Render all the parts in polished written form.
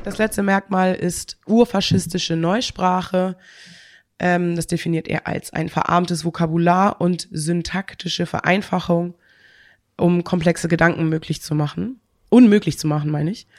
Das letzte Merkmal ist urfaschistische Neusprache. Das definiert er als ein verarmtes Vokabular und syntaktische Vereinfachung, um komplexe Gedanken unmöglich zu machen, meine ich.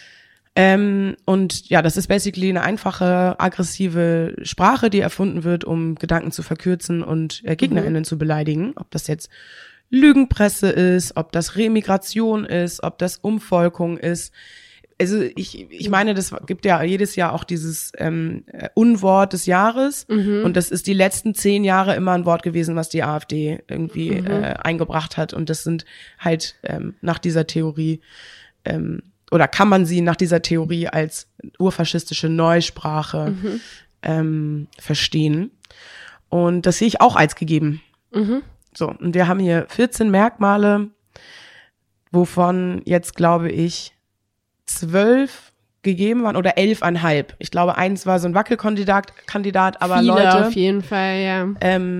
Und ja, das ist basically eine einfache, aggressive Sprache, die erfunden wird, um Gedanken zu verkürzen und GegnerInnen zu beleidigen. Ob das jetzt Lügenpresse ist, ob das Remigration ist, ob das Umvolkung ist. Also ich meine, das gibt ja jedes Jahr auch dieses Unwort des Jahres. Und das ist die letzten 10 Jahre immer ein Wort gewesen, was die AfD irgendwie eingebracht hat. Und das sind halt nach dieser Theorie oder kann man sie nach dieser Theorie als urfaschistische Neusprache verstehen. Und das sehe ich auch als gegeben. So, und wir haben hier 14 Merkmale, wovon jetzt, glaube ich, 12 gegeben waren oder 11,5. Ich glaube, 1 war so ein Wackelkandidat, aber viele Leute. Auf jeden Fall, ja.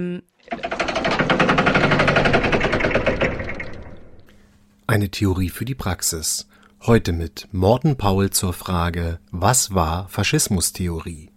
Eine Theorie für die Praxis. Heute mit Morten Paul zur Frage: Was war Faschismustheorie?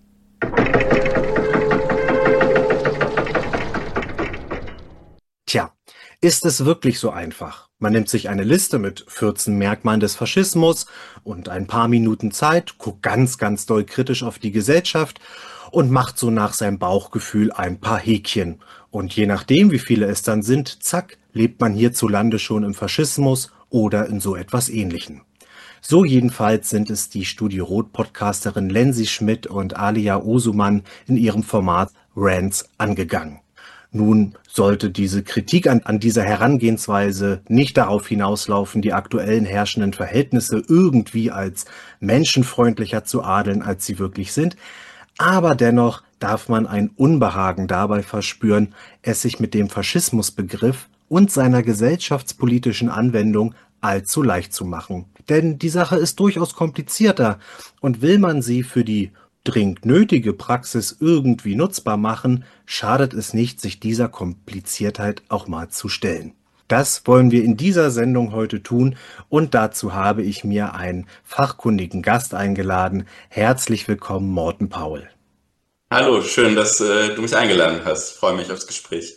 Tja, ist es wirklich so einfach? Man nimmt sich eine Liste mit 14 Merkmalen des Faschismus und ein paar Minuten Zeit, guckt ganz doll kritisch auf die Gesellschaft und macht so nach seinem Bauchgefühl ein paar Häkchen. Und je nachdem, wie viele es dann sind, zack, lebt man hierzulande schon im Faschismus oder in so etwas Ähnlichem. So jedenfalls sind es die Studio Rot Podcasterin Lensi Schmidt und Alia Osuman in ihrem Format Rants angegangen. Nun sollte diese Kritik an dieser Herangehensweise nicht darauf hinauslaufen, die aktuellen herrschenden Verhältnisse irgendwie als menschenfreundlicher zu adeln, als sie wirklich sind. Aber dennoch darf man ein Unbehagen dabei verspüren, es sich mit dem Faschismusbegriff und seiner gesellschaftspolitischen Anwendung allzu leicht zu machen. Denn die Sache ist durchaus komplizierter und will man sie für die dringend nötige Praxis irgendwie nutzbar machen, schadet es nicht, sich dieser Kompliziertheit auch mal zu stellen. Das wollen wir in dieser Sendung heute tun und dazu habe ich mir einen fachkundigen Gast eingeladen. Herzlich willkommen, Morten Paul. Hallo, schön, dass du mich eingeladen hast. Ich freue mich aufs Gespräch.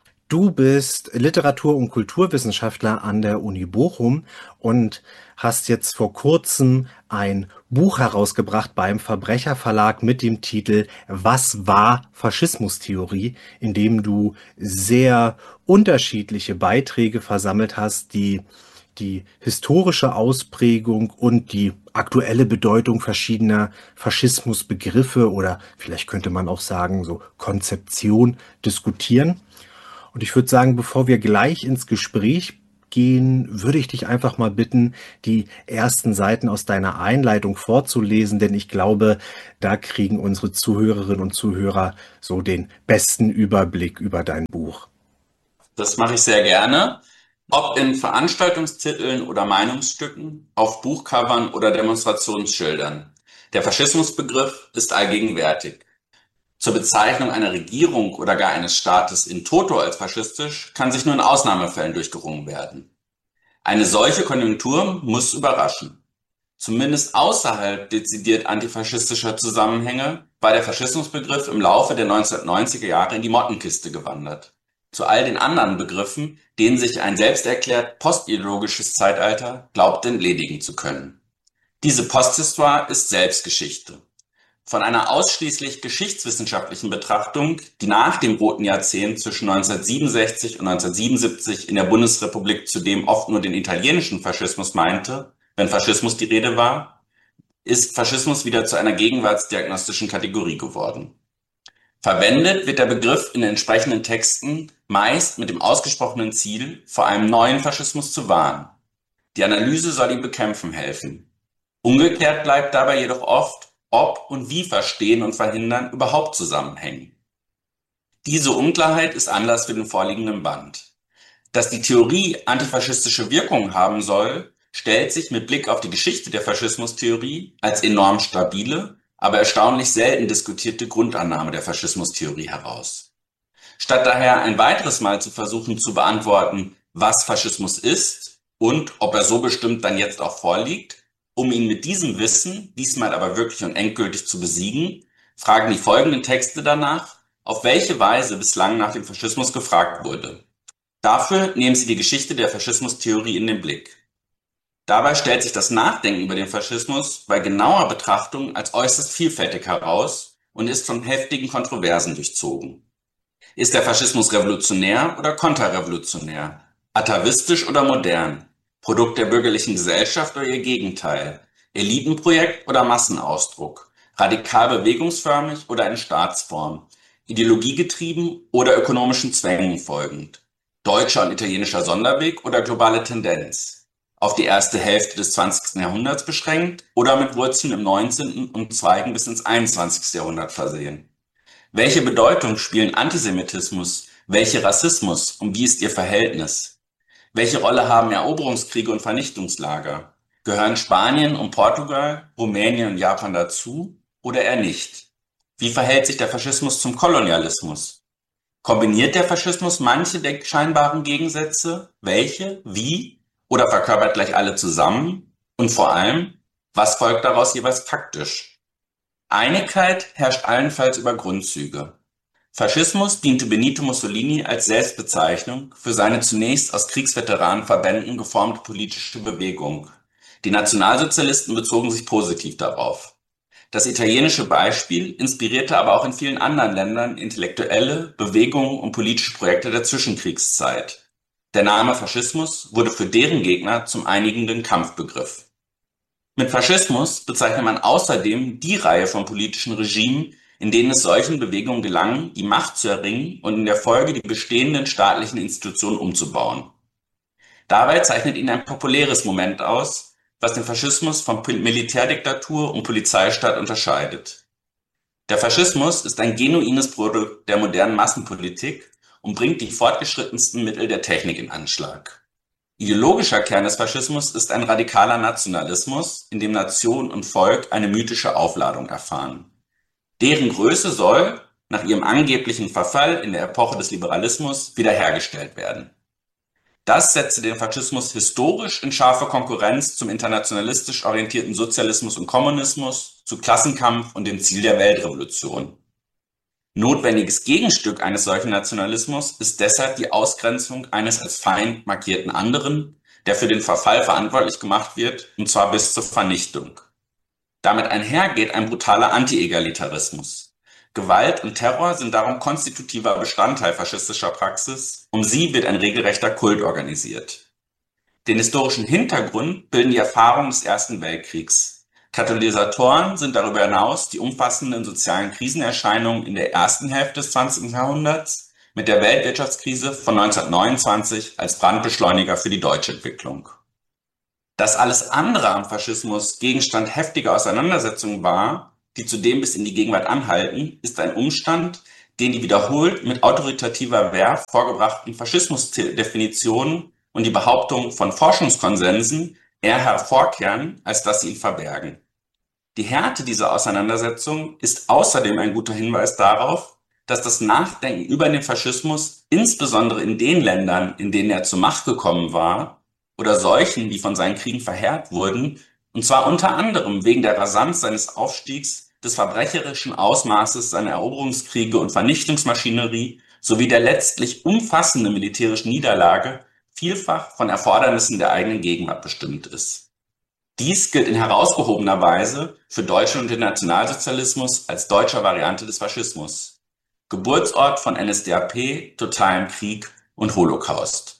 Du bist Literatur- und Kulturwissenschaftler an der Uni Bochum und hast jetzt vor kurzem ein Buch herausgebracht beim Verbrecherverlag mit dem Titel Was war Faschismustheorie?, in dem du sehr unterschiedliche Beiträge versammelt hast, die die historische Ausprägung und die aktuelle Bedeutung verschiedener Faschismusbegriffe oder vielleicht könnte man auch sagen, so Konzeption diskutieren. Und ich würde sagen, bevor wir gleich ins Gespräch gehen, würde ich dich einfach mal bitten, die ersten Seiten aus deiner Einleitung vorzulesen, denn ich glaube, da kriegen unsere Zuhörerinnen und Zuhörer so den besten Überblick über dein Buch. Das mache ich sehr gerne. Ob in Veranstaltungstiteln oder Meinungsstücken, auf Buchcovern oder Demonstrationsschildern. Der Faschismusbegriff ist allgegenwärtig. Zur Bezeichnung einer Regierung oder gar eines Staates in toto als faschistisch kann sich nur in Ausnahmefällen durchgerungen werden. Eine solche Konjunktur muss überraschen. Zumindest außerhalb dezidiert antifaschistischer Zusammenhänge war der Faschismusbegriff im Laufe der 1990er Jahre in die Mottenkiste gewandert. Zu all den anderen Begriffen, denen sich ein selbsterklärt postideologisches Zeitalter glaubt entledigen zu können. Diese Posthistoire ist Selbstgeschichte. Von einer ausschließlich geschichtswissenschaftlichen Betrachtung, die nach dem Roten Jahrzehnt zwischen 1967 und 1977 in der Bundesrepublik zudem oft nur den italienischen Faschismus meinte, wenn Faschismus die Rede war, ist Faschismus wieder zu einer gegenwartsdiagnostischen Kategorie geworden. Verwendet wird der Begriff in entsprechenden Texten meist mit dem ausgesprochenen Ziel, vor einem neuen Faschismus zu warnen. Die Analyse soll ihm bekämpfen helfen. Ungeklärt bleibt dabei jedoch oft, ob und wie Verstehen und Verhindern überhaupt zusammenhängen. Diese Unklarheit ist Anlass für den vorliegenden Band. Dass die Theorie antifaschistische Wirkung haben soll, stellt sich mit Blick auf die Geschichte der Faschismustheorie als enorm stabile, aber erstaunlich selten diskutierte Grundannahme der Faschismustheorie heraus. Statt daher ein weiteres Mal zu versuchen zu beantworten, was Faschismus ist und ob er so bestimmt dann jetzt auch vorliegt, Um ihn mit diesem Wissen, diesmal aber wirklich und endgültig zu besiegen, fragen die folgenden Texte danach, auf welche Weise bislang nach dem Faschismus gefragt wurde. Dafür nehmen sie die Geschichte der Faschismustheorie in den Blick. Dabei stellt sich das Nachdenken über den Faschismus bei genauer Betrachtung als äußerst vielfältig heraus und ist von heftigen Kontroversen durchzogen. Ist der Faschismus revolutionär oder konterrevolutionär? Atavistisch oder modern? Produkt der bürgerlichen Gesellschaft oder ihr Gegenteil? Elitenprojekt oder Massenausdruck? Radikal bewegungsförmig oder in Staatsform? Ideologiegetrieben oder ökonomischen Zwängen folgend? Deutscher und italienischer Sonderweg oder globale Tendenz? Auf die erste Hälfte des 20. Jahrhunderts beschränkt oder mit Wurzeln im 19. und Zweigen bis ins 21. Jahrhundert versehen? Welche Bedeutung spielen Antisemitismus, welche Rassismus und wie ist ihr Verhältnis? Welche Rolle haben Eroberungskriege und Vernichtungslager? Gehören Spanien und Portugal, Rumänien und Japan dazu oder eher nicht? Wie verhält sich der Faschismus zum Kolonialismus? Kombiniert der Faschismus manche der scheinbaren Gegensätze? Welche? Wie? Oder verkörpert gleich alle zusammen? Und vor allem, was folgt daraus jeweils faktisch? Einigkeit herrscht allenfalls über Grundzüge. Faschismus diente Benito Mussolini als Selbstbezeichnung für seine zunächst aus Kriegsveteranenverbänden geformte politische Bewegung. Die Nationalsozialisten bezogen sich positiv darauf. Das italienische Beispiel inspirierte aber auch in vielen anderen Ländern intellektuelle Bewegungen und politische Projekte der Zwischenkriegszeit. Der Name Faschismus wurde für deren Gegner zum einigenden Kampfbegriff. Mit Faschismus bezeichnet man außerdem die Reihe von politischen Regimen, in denen es solchen Bewegungen gelang, die Macht zu erringen und in der Folge die bestehenden staatlichen Institutionen umzubauen. Dabei zeichnet ihn ein populäres Moment aus, was den Faschismus von Militärdiktatur und Polizeistaat unterscheidet. Der Faschismus ist ein genuines Produkt der modernen Massenpolitik und bringt die fortgeschrittensten Mittel der Technik in Anschlag. Ideologischer Kern des Faschismus ist ein radikaler Nationalismus, in dem Nation und Volk eine mythische Aufladung erfahren. Deren Größe soll, nach ihrem angeblichen Verfall in der Epoche des Liberalismus, wiederhergestellt werden. Das setzte den Faschismus historisch in scharfe Konkurrenz zum internationalistisch orientierten Sozialismus und Kommunismus, zu Klassenkampf und dem Ziel der Weltrevolution. Notwendiges Gegenstück eines solchen Nationalismus ist deshalb die Ausgrenzung eines als Feind markierten anderen, der für den Verfall verantwortlich gemacht wird, und zwar bis zur Vernichtung. Damit einhergeht ein brutaler Anti-Egalitarismus. Gewalt und Terror sind darum konstitutiver Bestandteil faschistischer Praxis, um sie wird ein regelrechter Kult organisiert. Den historischen Hintergrund bilden die Erfahrungen des Ersten Weltkriegs. Katalysatoren sind darüber hinaus die umfassenden sozialen Krisenerscheinungen in der ersten Hälfte des 20. Jahrhunderts mit der Weltwirtschaftskrise von 1929 als Brandbeschleuniger für die deutsche Entwicklung. Dass alles andere am Faschismus Gegenstand heftiger Auseinandersetzungen war, die zudem bis in die Gegenwart anhalten, ist ein Umstand, den die wiederholt mit autoritativer Verve vorgebrachten Faschismusdefinitionen und die Behauptung von Forschungskonsensen eher hervorkehren, als dass sie ihn verbergen. Die Härte dieser Auseinandersetzung ist außerdem ein guter Hinweis darauf, dass das Nachdenken über den Faschismus insbesondere in den Ländern, in denen er zur Macht gekommen war, oder solchen, die von seinen Kriegen verheert wurden, und zwar unter anderem wegen der Rasanz seines Aufstiegs, des verbrecherischen Ausmaßes seiner Eroberungskriege und Vernichtungsmaschinerie sowie der letztlich umfassenden militärischen Niederlage, vielfach von Erfordernissen der eigenen Gegenwart bestimmt ist. Dies gilt in herausgehobener Weise für Deutschland und den Nationalsozialismus als deutscher Variante des Faschismus, Geburtsort von NSDAP, totalem Krieg und Holocaust.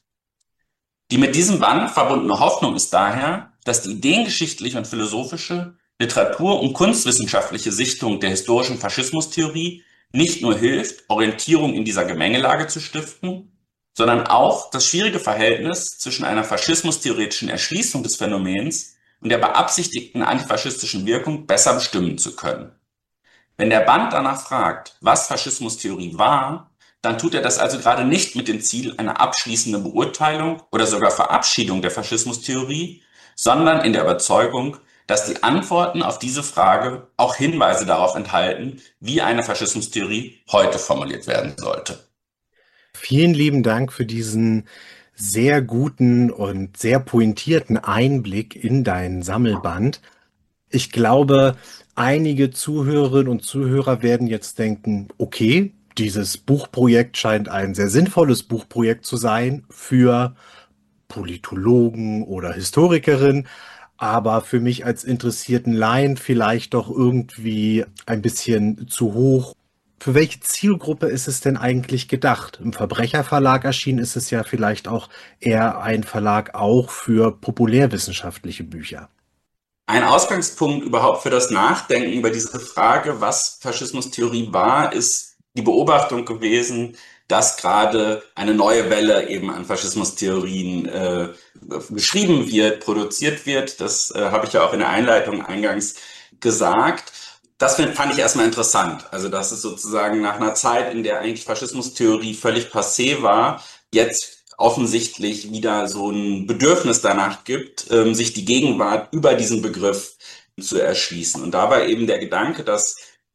Die mit diesem Band verbundene Hoffnung ist daher, dass die ideengeschichtliche und philosophische, literatur- und kunstwissenschaftliche Sichtung der historischen Faschismustheorie nicht nur hilft, Orientierung in dieser Gemengelage zu stiften, sondern auch das schwierige Verhältnis zwischen einer faschismustheoretischen Erschließung des Phänomens und der beabsichtigten antifaschistischen Wirkung besser bestimmen zu können. Wenn der Band danach fragt, was Faschismustheorie war, dann tut er das also gerade nicht mit dem Ziel einer abschließenden Beurteilung oder sogar Verabschiedung der Faschismustheorie, sondern in der Überzeugung, dass die Antworten auf diese Frage auch Hinweise darauf enthalten, wie eine Faschismustheorie heute formuliert werden sollte. Vielen lieben Dank für diesen sehr guten und sehr pointierten Einblick in deinen Sammelband. Ich glaube, einige Zuhörerinnen und Zuhörer werden jetzt denken, okay, dieses Buchprojekt scheint ein sehr sinnvolles Buchprojekt zu sein für Politologen oder Historikerin, aber für mich als interessierten Laien vielleicht doch irgendwie ein bisschen zu hoch. Für welche Zielgruppe ist es denn eigentlich gedacht? Im Verbrecherverlag erschienen ist es ja vielleicht auch eher ein Verlag auch für populärwissenschaftliche Bücher. Ein Ausgangspunkt überhaupt für das Nachdenken über diese Frage, was Faschismustheorie war, ist die Beobachtung gewesen, dass gerade eine neue Welle eben an Faschismustheorien geschrieben wird, produziert wird. Das habe ich ja auch in der Einleitung eingangs gesagt. Das fand ich erstmal interessant. Also, dass es sozusagen nach einer Zeit, in der eigentlich Faschismustheorie völlig passé war, jetzt offensichtlich wieder so ein Bedürfnis danach gibt, sich die Gegenwart über diesen Begriff zu erschließen. Und da war eben der Gedanke, dass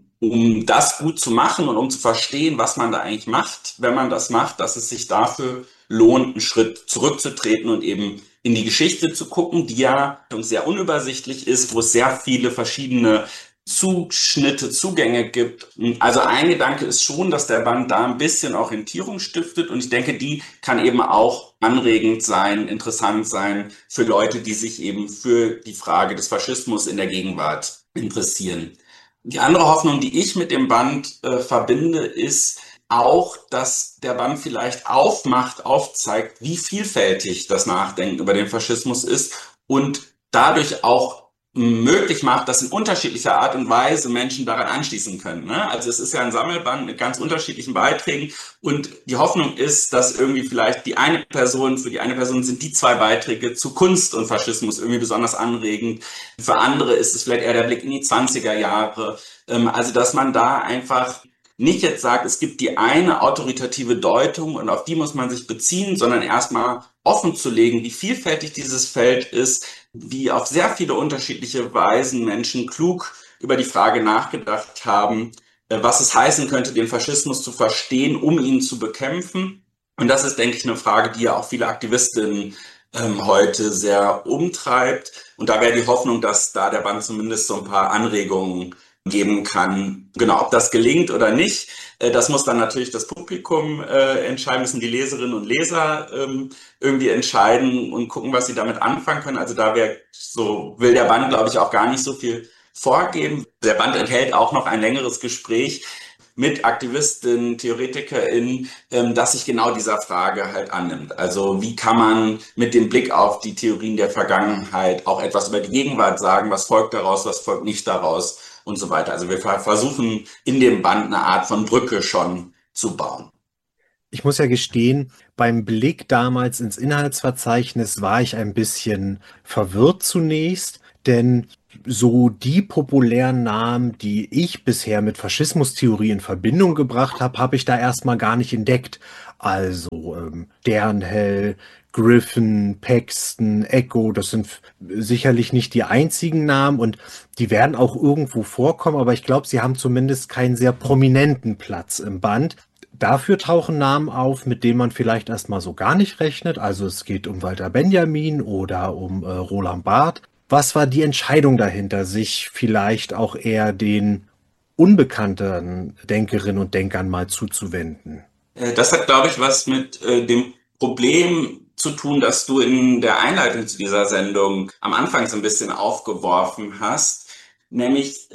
um das gut zu machen und um zu verstehen, was man da eigentlich macht, wenn man das macht, dass es sich dafür lohnt, einen Schritt zurückzutreten und eben in die Geschichte zu gucken, die ja sehr unübersichtlich ist, wo es sehr viele verschiedene Zuschnitte, Zugänge gibt. Also ein Gedanke ist schon, dass der Band da ein bisschen Orientierung stiftet und ich denke, die kann eben auch anregend sein, interessant sein für Leute, die sich eben für die Frage des Faschismus in der Gegenwart interessieren. Die andere Hoffnung, die ich mit dem Band verbinde, ist auch, dass der Band vielleicht aufzeigt, wie vielfältig das Nachdenken über den Faschismus ist und dadurch auch möglich macht, dass in unterschiedlicher Art und Weise Menschen daran anschließen können. Ne? Also es ist ja ein Sammelband mit ganz unterschiedlichen Beiträgen und die Hoffnung ist, dass irgendwie vielleicht für die eine Person sind die 2 Beiträge zu Kunst und Faschismus irgendwie besonders anregend. Für andere ist es vielleicht eher der Blick in die 20er Jahre. Also dass man da einfach nicht jetzt sagt, es gibt die eine autoritative Deutung und auf die muss man sich beziehen, sondern erstmal offen zu legen, wie vielfältig dieses Feld ist, wie auf sehr viele unterschiedliche Weisen Menschen klug über die Frage nachgedacht haben, was es heißen könnte, den Faschismus zu verstehen, um ihn zu bekämpfen. Und das ist, denke ich, eine Frage, die ja auch viele Aktivistinnen heute sehr umtreibt. Und da wäre die Hoffnung, dass da der Band zumindest so ein paar Anregungen geben kann. Genau, ob das gelingt oder nicht, das muss dann natürlich das Publikum entscheiden, müssen die Leserinnen und Leser irgendwie entscheiden und gucken, was sie damit anfangen können. Also da will der Band, glaube ich, auch gar nicht so viel vorgeben. Der Band enthält auch noch ein längeres Gespräch mit Aktivistinnen, TheoretikerInnen, das sich genau dieser Frage halt annimmt. Also wie kann man mit dem Blick auf die Theorien der Vergangenheit auch etwas über die Gegenwart sagen, was folgt daraus, was folgt nicht daraus und so weiter. Also wir versuchen in dem Band eine Art von Brücke schon zu bauen. Ich muss ja gestehen, beim Blick damals ins Inhaltsverzeichnis war ich ein bisschen verwirrt zunächst, denn so die populären Namen, die ich bisher mit Faschismustheorie in Verbindung gebracht habe, habe ich da erstmal gar nicht entdeckt. Also Sternhell, Griffin, Paxton, Echo, das sind sicherlich nicht die einzigen Namen und die werden auch irgendwo vorkommen, aber ich glaube, sie haben zumindest keinen sehr prominenten Platz im Band. Dafür tauchen Namen auf, mit denen man vielleicht erstmal so gar nicht rechnet. Also es geht um Walter Benjamin oder um Roland Barth. Was war die Entscheidung dahinter, sich vielleicht auch eher den unbekannteren Denkerinnen und Denkern mal zuzuwenden? Das hat, glaube ich, was mit dem Problem zu tun, das du in der Einleitung zu dieser Sendung am Anfang so ein bisschen aufgeworfen hast. Nämlich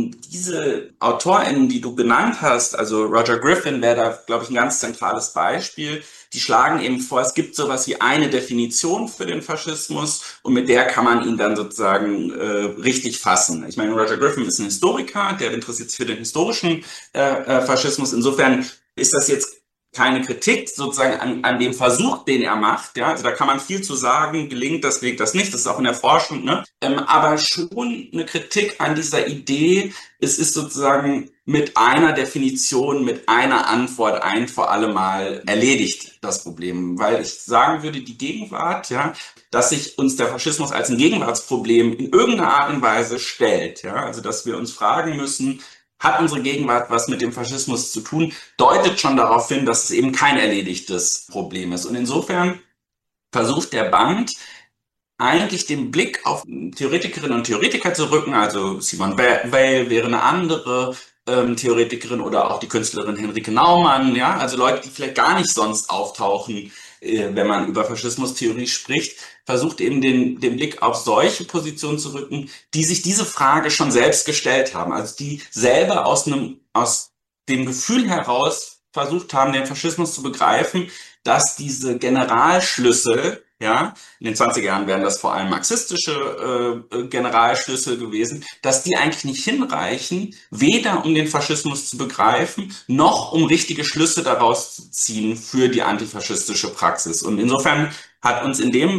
diese AutorInnen, die du genannt hast, also Roger Griffin wäre da, glaube ich, ein ganz zentrales Beispiel, die schlagen eben vor, es gibt sowas wie eine Definition für den Faschismus und mit der kann man ihn dann sozusagen richtig fassen. Ich meine, Roger Griffin ist ein Historiker, der interessiert sich für den historischen Faschismus. Insofern ist das jetzt keine Kritik sozusagen an dem Versuch, den er macht. Ja, also da kann man viel zu sagen, gelingt das nicht, das ist auch in der Forschung, ne? Aber schon eine Kritik an dieser Idee, es ist sozusagen mit einer Definition, mit einer Antwort ein für alle Mal erledigt, das Problem. Weil ich sagen würde, die Gegenwart, ja, dass sich uns der Faschismus als ein Gegenwartsproblem in irgendeiner Art und Weise stellt, ja, also dass wir uns fragen müssen, hat unsere Gegenwart was mit dem Faschismus zu tun, deutet schon darauf hin, dass es eben kein erledigtes Problem ist. Und insofern versucht der Band eigentlich den Blick auf Theoretikerinnen und Theoretiker zu rücken. Also Simone Weil wäre eine andere Theoretikerin oder auch die Künstlerin Henrike Naumann. Ja, also Leute, die vielleicht gar nicht sonst auftauchen, wenn man über Faschismustheorie spricht, versucht eben den Blick auf solche Positionen zu rücken, die sich diese Frage schon selbst gestellt haben. Also die selber aus dem Gefühl heraus versucht haben, den Faschismus zu begreifen, dass diese Generalschlüssel, ja, in den 20er Jahren wären das vor allem marxistische Generalschlüssel gewesen, dass die eigentlich nicht hinreichen, weder um den Faschismus zu begreifen, noch um richtige Schlüsse daraus zu ziehen für die antifaschistische Praxis. Und insofern haben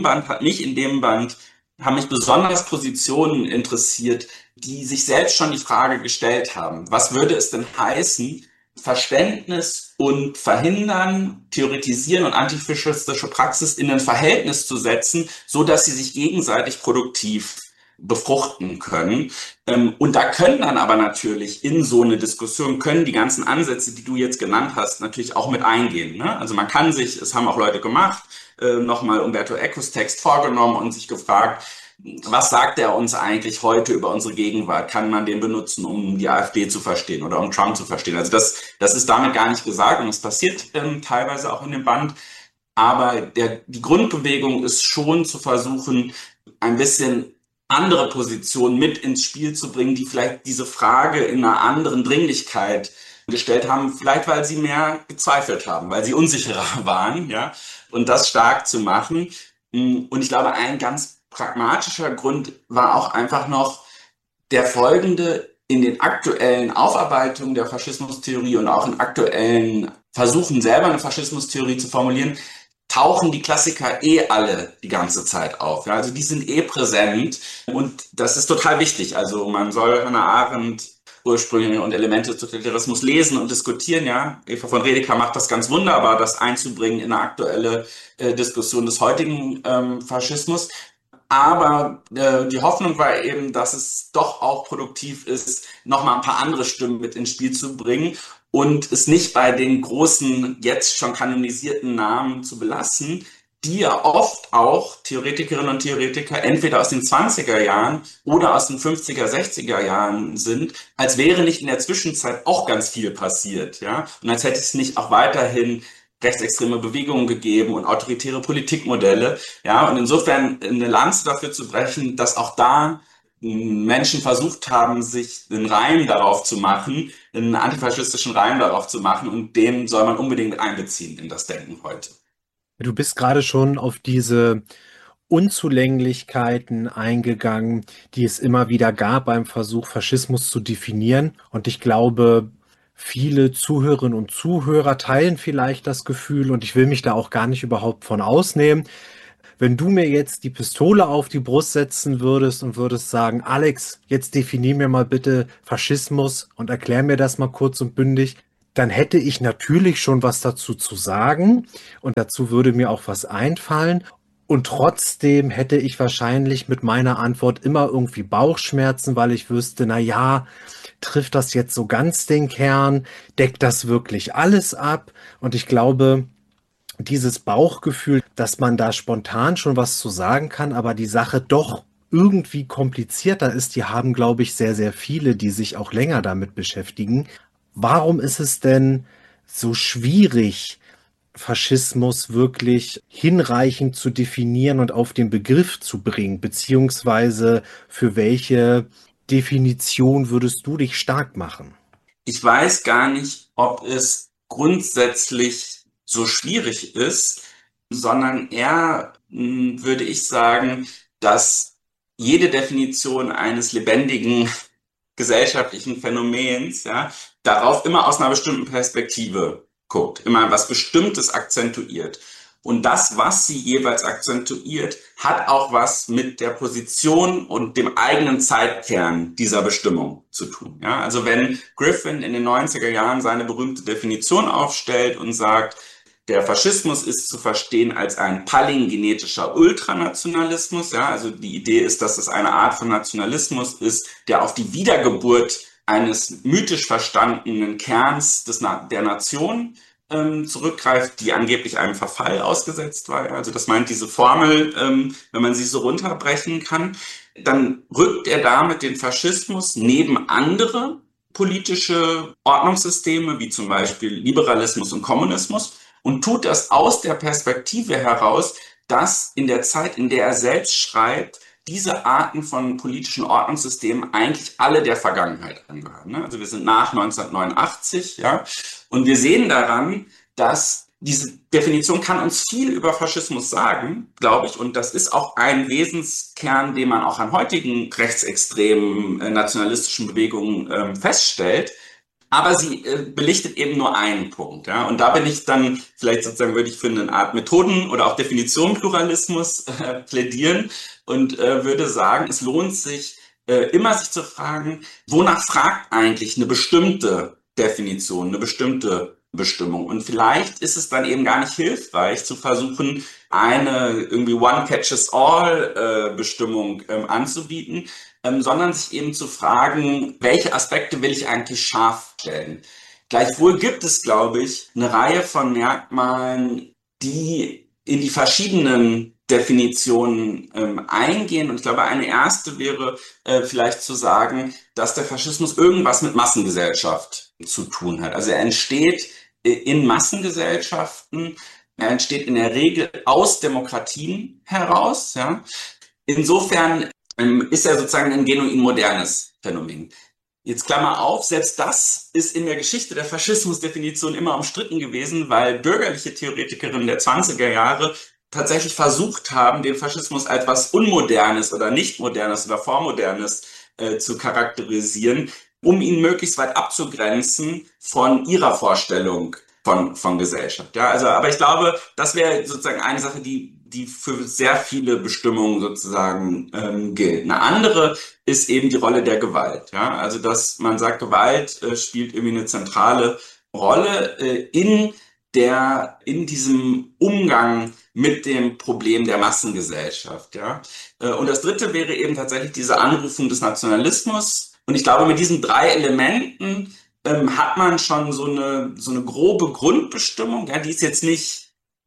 mich besonders Positionen interessiert, die sich selbst schon die Frage gestellt haben, was würde es denn heißen, Verständnis und Verhindern, Theoretisieren und antifaschistische Praxis in ein Verhältnis zu setzen, so dass sie sich gegenseitig produktiv befruchten können. Und da können dann aber natürlich in so eine Diskussion, können die ganzen Ansätze, die du jetzt genannt hast, natürlich auch mit eingehen. Ne? Also man kann sich, es haben auch Leute gemacht, nochmal Umberto Ecos Text vorgenommen und sich gefragt, was sagt er uns eigentlich heute über unsere Gegenwart? Kann man den benutzen, um die AfD zu verstehen oder um Trump zu verstehen? Also das ist damit gar nicht gesagt und es passiert teilweise auch in dem Band. Aber die Grundbewegung ist schon zu versuchen, ein bisschen andere Positionen mit ins Spiel zu bringen, die vielleicht diese Frage in einer anderen Dringlichkeit gestellt haben, vielleicht weil sie mehr gezweifelt haben, weil sie unsicherer waren, ja, und das stark zu machen. Und ich glaube, ein ganz pragmatischer Grund war auch einfach noch der folgende: In den aktuellen Aufarbeitungen der Faschismustheorie und auch in aktuellen Versuchen, selber eine Faschismustheorie zu formulieren, tauchen die Klassiker alle die ganze Zeit auf. Ja? Also die sind präsent und das ist total wichtig. Also man soll Hannah Arendt, Ursprünge und Elemente des Totalitarismus lesen und diskutieren. Ja, Eva von Redeker macht das ganz wunderbar, das einzubringen in eine aktuelle Diskussion des heutigen Faschismus. Aber die Hoffnung war eben, dass es doch auch produktiv ist, nochmal ein paar andere Stimmen mit ins Spiel zu bringen und es nicht bei den großen, jetzt schon kanonisierten Namen zu belassen, die ja oft auch Theoretikerinnen und Theoretiker entweder aus den 20er Jahren oder aus den 50er, 60er Jahren sind, als wäre nicht in der Zwischenzeit auch ganz viel passiert, ja, und als hätte es nicht auch weiterhin rechtsextreme Bewegungen gegeben und autoritäre Politikmodelle, ja, und insofern eine Lanze dafür zu brechen, dass auch da Menschen versucht haben, sich einen Reim darauf zu machen, einen antifaschistischen Reim darauf zu machen, und den soll man unbedingt einbeziehen in das Denken heute. Du bist gerade schon auf diese Unzulänglichkeiten eingegangen, die es immer wieder gab beim Versuch, Faschismus zu definieren. Und ich glaube, viele Zuhörerinnen und Zuhörer teilen vielleicht das Gefühl, und ich will mich da auch gar nicht überhaupt von ausnehmen. Wenn du mir jetzt die Pistole auf die Brust setzen würdest und würdest sagen, Alex, jetzt definier mir mal bitte Faschismus und erklär mir das mal kurz und bündig, dann hätte ich natürlich schon was dazu zu sagen und dazu würde mir auch was einfallen. Und trotzdem hätte ich wahrscheinlich mit meiner Antwort immer irgendwie Bauchschmerzen, weil ich wüsste, na ja, trifft das jetzt so ganz den Kern? Deckt das wirklich alles ab? Und ich glaube, dieses Bauchgefühl, dass man da spontan schon was zu sagen kann, aber die Sache doch irgendwie komplizierter ist, die haben, glaube ich, sehr, sehr viele, die sich auch länger damit beschäftigen. Warum ist es denn so schwierig, Faschismus wirklich hinreichend zu definieren und auf den Begriff zu bringen? Beziehungsweise für welche Definition würdest du dich stark machen? Ich weiß gar nicht, ob es grundsätzlich so schwierig ist, sondern eher würde ich sagen, dass jede Definition eines lebendigen gesellschaftlichen Phänomens, ja, darauf immer aus einer bestimmten Perspektive guckt, immer was Bestimmtes akzentuiert. Und das, was sie jeweils akzentuiert, hat auch was mit der Position und dem eigenen Zeitkern dieser Bestimmung zu tun. Ja, also wenn Griffin in den 90er Jahren seine berühmte Definition aufstellt und sagt, der Faschismus ist zu verstehen als ein palingenetischer Ultranationalismus. Ja, also die Idee ist, dass es eine Art von Nationalismus ist, der auf die Wiedergeburt eines mythisch verstandenen Kerns der Nation zurückgreift, die angeblich einem Verfall ausgesetzt war. Also das meint diese Formel, wenn man sie so runterbrechen kann, dann rückt er damit den Faschismus neben andere politische Ordnungssysteme, wie zum Beispiel Liberalismus und Kommunismus, und tut das aus der Perspektive heraus, dass in der Zeit, in der er selbst schreibt, diese Arten von politischen Ordnungssystemen eigentlich alle der Vergangenheit angehören. Ne? Also wir sind nach 1989, ja, und wir sehen daran, dass diese Definition kann uns viel über Faschismus sagen, glaube ich, und das ist auch ein Wesenskern, den man auch an heutigen rechtsextremen nationalistischen Bewegungen feststellt. Aber sie belichtet eben nur einen Punkt. Ja? Und da bin ich dann, vielleicht sozusagen würde ich für eine Art Methoden- oder auch Definition-Pluralismus plädieren und würde sagen, es lohnt sich, immer sich zu fragen, wonach fragt eigentlich eine bestimmte Definition, eine bestimmte Bestimmung. Und vielleicht ist es dann eben gar nicht hilfreich zu versuchen, eine irgendwie One-Catches-All-Bestimmung anzubieten, sondern sich eben zu fragen, welche Aspekte will ich eigentlich scharf stellen. Gleichwohl gibt es, glaube ich, eine Reihe von Merkmalen, die in die verschiedenen Definitionen eingehen. Und ich glaube, eine erste wäre vielleicht zu sagen, dass der Faschismus irgendwas mit Massengesellschaft zu tun hat. Also er entsteht in Massengesellschaften, er entsteht in der Regel aus Demokratien heraus. Ja. Insofern ist er sozusagen ein genuin modernes Phänomen. Jetzt Klammer auf, selbst das ist in der Geschichte der Faschismusdefinition immer umstritten gewesen, weil bürgerliche Theoretikerinnen der 20er Jahre tatsächlich versucht haben, den Faschismus als etwas Unmodernes oder Nicht-Modernes oder Vormodernes zu charakterisieren, um ihn möglichst weit abzugrenzen von ihrer Vorstellung von Gesellschaft. Ja, also, aber ich glaube, das wäre sozusagen eine Sache, die für sehr viele Bestimmungen sozusagen gilt. Eine andere ist eben die Rolle der Gewalt. Ja, also dass man sagt, Gewalt spielt irgendwie eine zentrale Rolle in diesem Umgang mit dem Problem der Massengesellschaft. Ja, und das Dritte wäre eben tatsächlich diese Anrufung des Nationalismus. Und ich glaube, mit diesen 3 Elementen hat man schon so eine grobe Grundbestimmung, ja, die ist jetzt nicht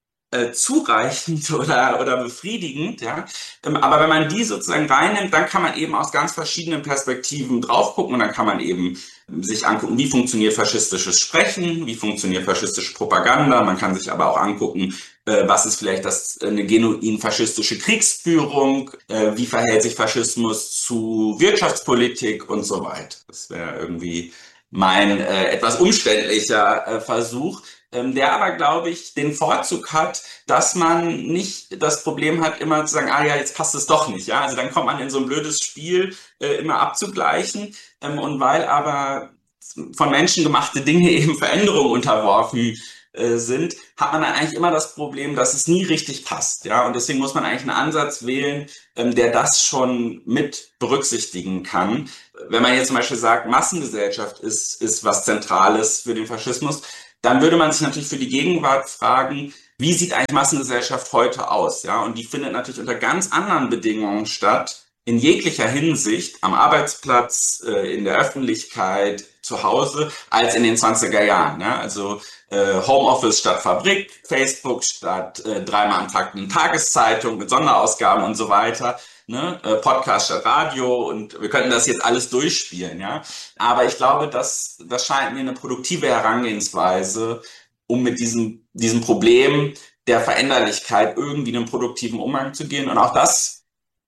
zureichend oder befriedigend, ja. Aber wenn man die sozusagen reinnimmt, dann kann man eben aus ganz verschiedenen Perspektiven drauf gucken und dann kann man eben sich angucken, wie funktioniert faschistisches Sprechen, wie funktioniert faschistische Propaganda. Man kann sich aber auch angucken, was ist vielleicht eine genuin faschistische Kriegsführung, wie verhält sich Faschismus zu Wirtschaftspolitik und so weiter. Das wäre irgendwie mein etwas umständlicher Versuch, der aber, glaube ich, den Vorzug hat, dass man nicht das Problem hat, immer zu sagen, ah ja, jetzt passt es doch nicht. Ja? Also dann kommt man in so ein blödes Spiel, immer abzugleichen. Und weil aber von Menschen gemachte Dinge eben Veränderungen unterworfen sind, hat man dann eigentlich immer das Problem, dass es nie richtig passt. Ja? Und deswegen muss man eigentlich einen Ansatz wählen, der das schon mit berücksichtigen kann. Wenn man jetzt zum Beispiel sagt, Massengesellschaft ist was Zentrales für den Faschismus, dann würde man sich natürlich für die Gegenwart fragen, wie sieht eigentlich Massengesellschaft heute aus? Ja? Und die findet natürlich unter ganz anderen Bedingungen statt, in jeglicher Hinsicht, am Arbeitsplatz, in der Öffentlichkeit, zu Hause, als in den 20er Jahren. Ja? Also Homeoffice statt Fabrik, Facebook statt 3-mal am Tag eine Tageszeitung mit Sonderausgaben und so weiter. Ne? Podcast statt Radio und wir könnten das jetzt alles durchspielen, ja. Aber ich glaube, das scheint mir eine produktive Herangehensweise, um mit diesem Problem der Veränderlichkeit irgendwie in einen produktiven Umgang zu gehen. Und auch das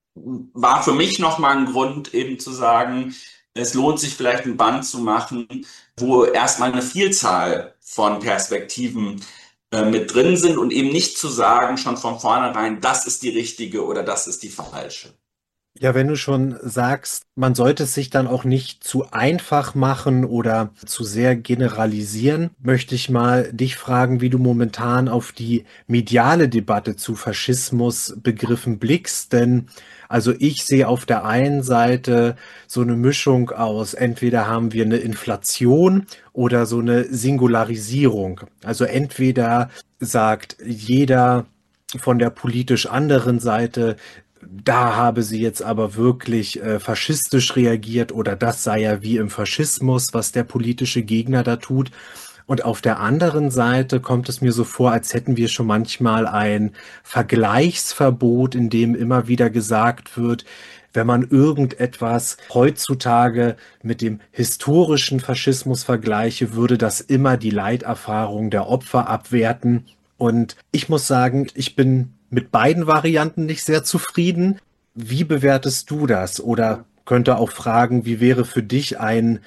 war für mich nochmal ein Grund, eben zu sagen, es lohnt sich vielleicht ein Band zu machen, wo erstmal eine Vielzahl von Perspektiven mit drin sind und eben nicht zu sagen, schon von vornherein, das ist die richtige oder das ist die falsche. Ja, wenn du schon sagst, man sollte es sich dann auch nicht zu einfach machen oder zu sehr generalisieren, möchte ich mal dich fragen, wie du momentan auf die mediale Debatte zu Faschismusbegriffen blickst, denn also ich sehe auf der einen Seite so eine Mischung aus, entweder haben wir eine Inflation oder so eine Singularisierung. Also entweder sagt jeder von der politisch anderen Seite, da habe sie jetzt aber wirklich faschistisch reagiert oder das sei ja wie im Faschismus, was der politische Gegner da tut. Und auf der anderen Seite kommt es mir so vor, als hätten wir schon manchmal ein Vergleichsverbot, in dem immer wieder gesagt wird, wenn man irgendetwas heutzutage mit dem historischen Faschismus vergleiche, würde das immer die Leiterfahrung der Opfer abwerten. Und ich muss sagen, ich bin mit beiden Varianten nicht sehr zufrieden. Wie bewertest du das? Oder könnte auch fragen, wie wäre für dich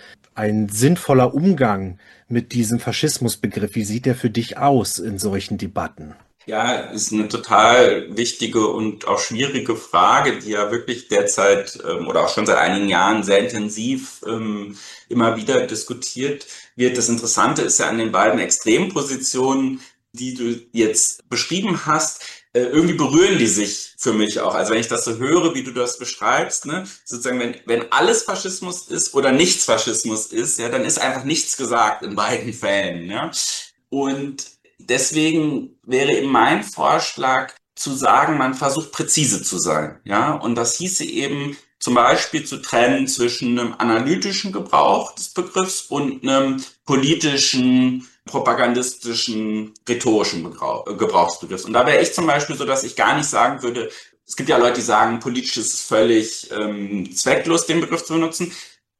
ein sinnvoller Umgang mit diesem Faschismusbegriff? Wie sieht der für dich aus in solchen Debatten? Ja, ist eine total wichtige und auch schwierige Frage, die ja wirklich derzeit oder auch schon seit einigen Jahren sehr intensiv immer wieder diskutiert wird. Das Interessante ist ja an den beiden Extrempositionen, die du jetzt beschrieben hast, irgendwie berühren die sich für mich auch. Also wenn ich das so höre, wie du das beschreibst, ne, sozusagen, wenn alles Faschismus ist oder nichts Faschismus ist, ja, dann ist einfach nichts gesagt in beiden Fällen, ja. Und deswegen wäre eben mein Vorschlag zu sagen, man versucht präzise zu sein, ja. Und das hieße eben zum Beispiel zu trennen zwischen einem analytischen Gebrauch des Begriffs und einem politischen, propagandistischen, rhetorischen Gebrauch des Begriffs. Und da wäre ich zum Beispiel so, dass ich gar nicht sagen würde, es gibt ja Leute, die sagen, politisch ist es völlig zwecklos, den Begriff zu benutzen.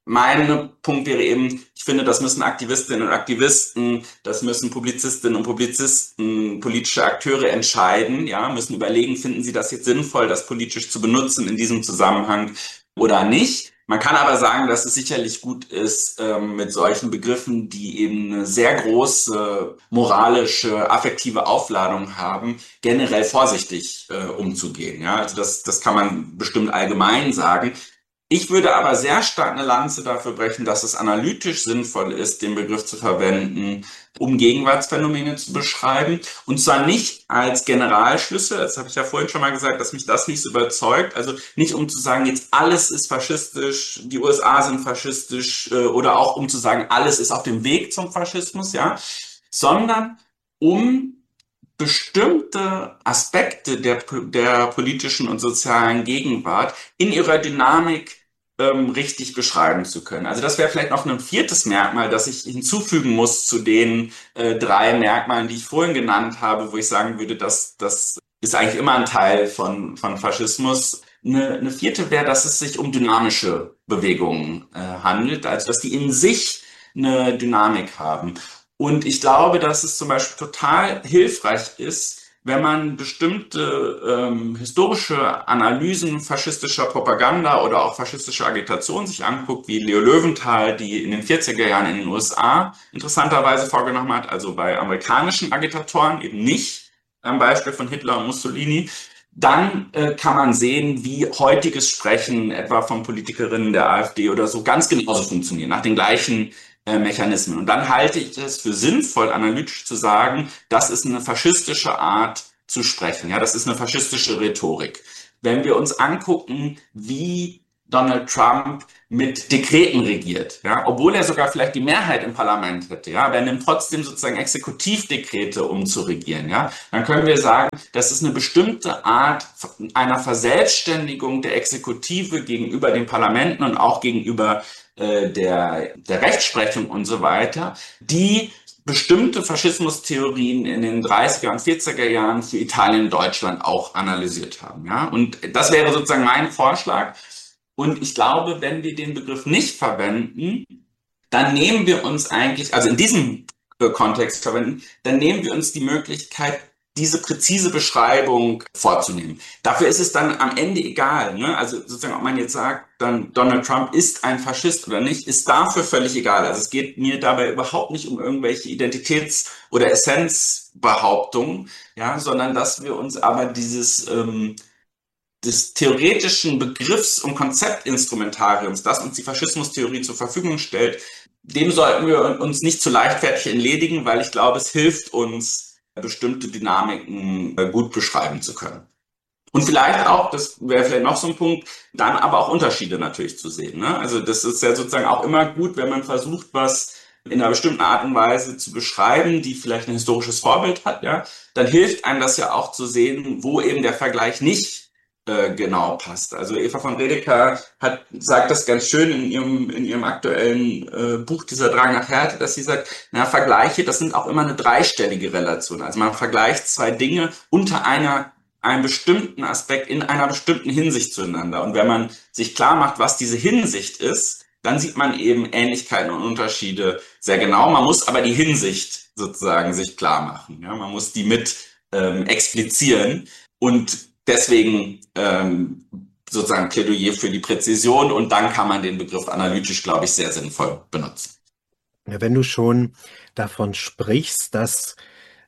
Mein Punkt wäre eben, ich finde, das müssen Aktivistinnen und Aktivisten, das müssen Publizistinnen und Publizisten, politische Akteure entscheiden, ja, müssen überlegen, finden sie das jetzt sinnvoll, das politisch zu benutzen in diesem Zusammenhang oder nicht. Man kann aber sagen, dass es sicherlich gut ist, mit solchen Begriffen, die eben eine sehr große moralische, affektive Aufladung haben, generell vorsichtig umzugehen. Ja, also das kann man bestimmt allgemein sagen. Ich würde aber sehr stark eine Lanze dafür brechen, dass es analytisch sinnvoll ist, den Begriff zu verwenden, um Gegenwartsphänomene zu beschreiben. Und zwar nicht als Generalschlüssel, das habe ich ja vorhin schon mal gesagt, dass mich das nicht so überzeugt. Also nicht um zu sagen, jetzt alles ist faschistisch, die USA sind faschistisch oder auch um zu sagen, alles ist auf dem Weg zum Faschismus, ja, sondern um bestimmte Aspekte der politischen und sozialen Gegenwart in ihrer Dynamik richtig beschreiben zu können. Also das wäre vielleicht noch ein viertes Merkmal, das ich hinzufügen muss zu den drei Merkmalen, die ich vorhin genannt habe, wo ich sagen würde, das ist eigentlich immer ein Teil von Faschismus. Eine vierte wäre, dass es sich um dynamische Bewegungen handelt, also dass die in sich eine Dynamik haben. Und ich glaube, dass es zum Beispiel total hilfreich ist, wenn man bestimmte historische Analysen faschistischer Propaganda oder auch faschistischer Agitation sich anguckt, wie Leo Löwenthal, die in den 40er Jahren in den USA interessanterweise vorgenommen hat, also bei amerikanischen Agitatoren eben nicht, am Beispiel von Hitler und Mussolini. Dann kann man sehen, wie heutiges Sprechen, etwa von Politikerinnen der AfD oder so, ganz genauso funktioniert, nach den gleichen Mechanismen. Und dann halte ich es für sinnvoll, analytisch zu sagen, das ist eine faschistische Art zu sprechen. Ja, das ist eine faschistische Rhetorik. Wenn wir uns angucken, wie Donald Trump mit Dekreten regiert, ja, obwohl er sogar vielleicht die Mehrheit im Parlament hätte, ja, aber er nimmt trotzdem sozusagen Exekutivdekrete, um zu regieren, ja, dann können wir sagen, das ist eine bestimmte Art einer Verselbstständigung der Exekutive gegenüber den Parlamenten und auch gegenüber der Rechtsprechung und so weiter, die bestimmte Faschismustheorien in den 30er und 40er Jahren für Italien und Deutschland auch analysiert haben. Ja? Und das wäre sozusagen mein Vorschlag. Und ich glaube, wenn wir den Begriff nicht verwenden, dann nehmen wir uns eigentlich, also in diesem Kontext verwenden, dann nehmen wir uns die Möglichkeit, diese präzise Beschreibung vorzunehmen. Dafür ist es dann am Ende egal, ne? Also sozusagen, ob man jetzt sagt, dann Donald Trump ist ein Faschist oder nicht, ist dafür völlig egal. Also es geht mir dabei überhaupt nicht um irgendwelche Identitäts- oder Essenzbehauptungen, ja, sondern dass wir uns aber des theoretischen Begriffs- und Konzeptinstrumentariums, das uns die Faschismustheorie zur Verfügung stellt, dem sollten wir uns nicht zu leichtfertig entledigen, weil ich glaube, es hilft uns, bestimmte Dynamiken gut beschreiben zu können. Und vielleicht auch, das wäre vielleicht noch so ein Punkt, dann aber auch Unterschiede natürlich zu sehen. Ne? Also das ist ja sozusagen auch immer gut, wenn man versucht, was in einer bestimmten Art und Weise zu beschreiben, die vielleicht ein historisches Vorbild hat, ja, dann hilft einem das ja auch zu sehen, wo eben der Vergleich nicht genau passt. Also Eva von Redeker sagt das ganz schön in ihrem aktuellen Buch, dieser Drang nach Härte, dass sie sagt, na, Vergleiche, das sind auch immer eine dreistellige Relation. Also man vergleicht zwei Dinge unter einem bestimmten Aspekt in einer bestimmten Hinsicht zueinander. Und wenn man sich klar macht, was diese Hinsicht ist, dann sieht man eben Ähnlichkeiten und Unterschiede sehr genau. Man muss aber die Hinsicht sozusagen sich klar machen. Ja? Man muss die mit explizieren und deswegen sozusagen Plädoyer für die Präzision und dann kann man den Begriff analytisch, glaube ich, sehr sinnvoll benutzen. Ja, wenn du schon davon sprichst, dass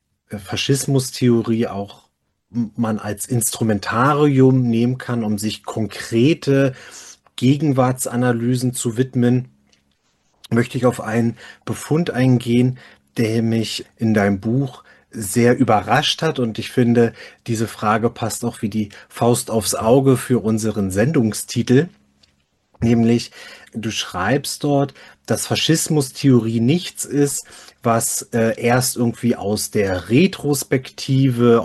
Faschismustheorie auch man als Instrumentarium nehmen kann, um sich konkrete Gegenwartsanalysen zu widmen, möchte ich auf einen Befund eingehen, der mich in deinem Buch sehr überrascht hat. Und ich finde, diese Frage passt auch wie die Faust aufs Auge für unseren Sendungstitel. Nämlich, du schreibst dort, dass Faschismustheorie nichts ist, was erst irgendwie aus der Retrospektive,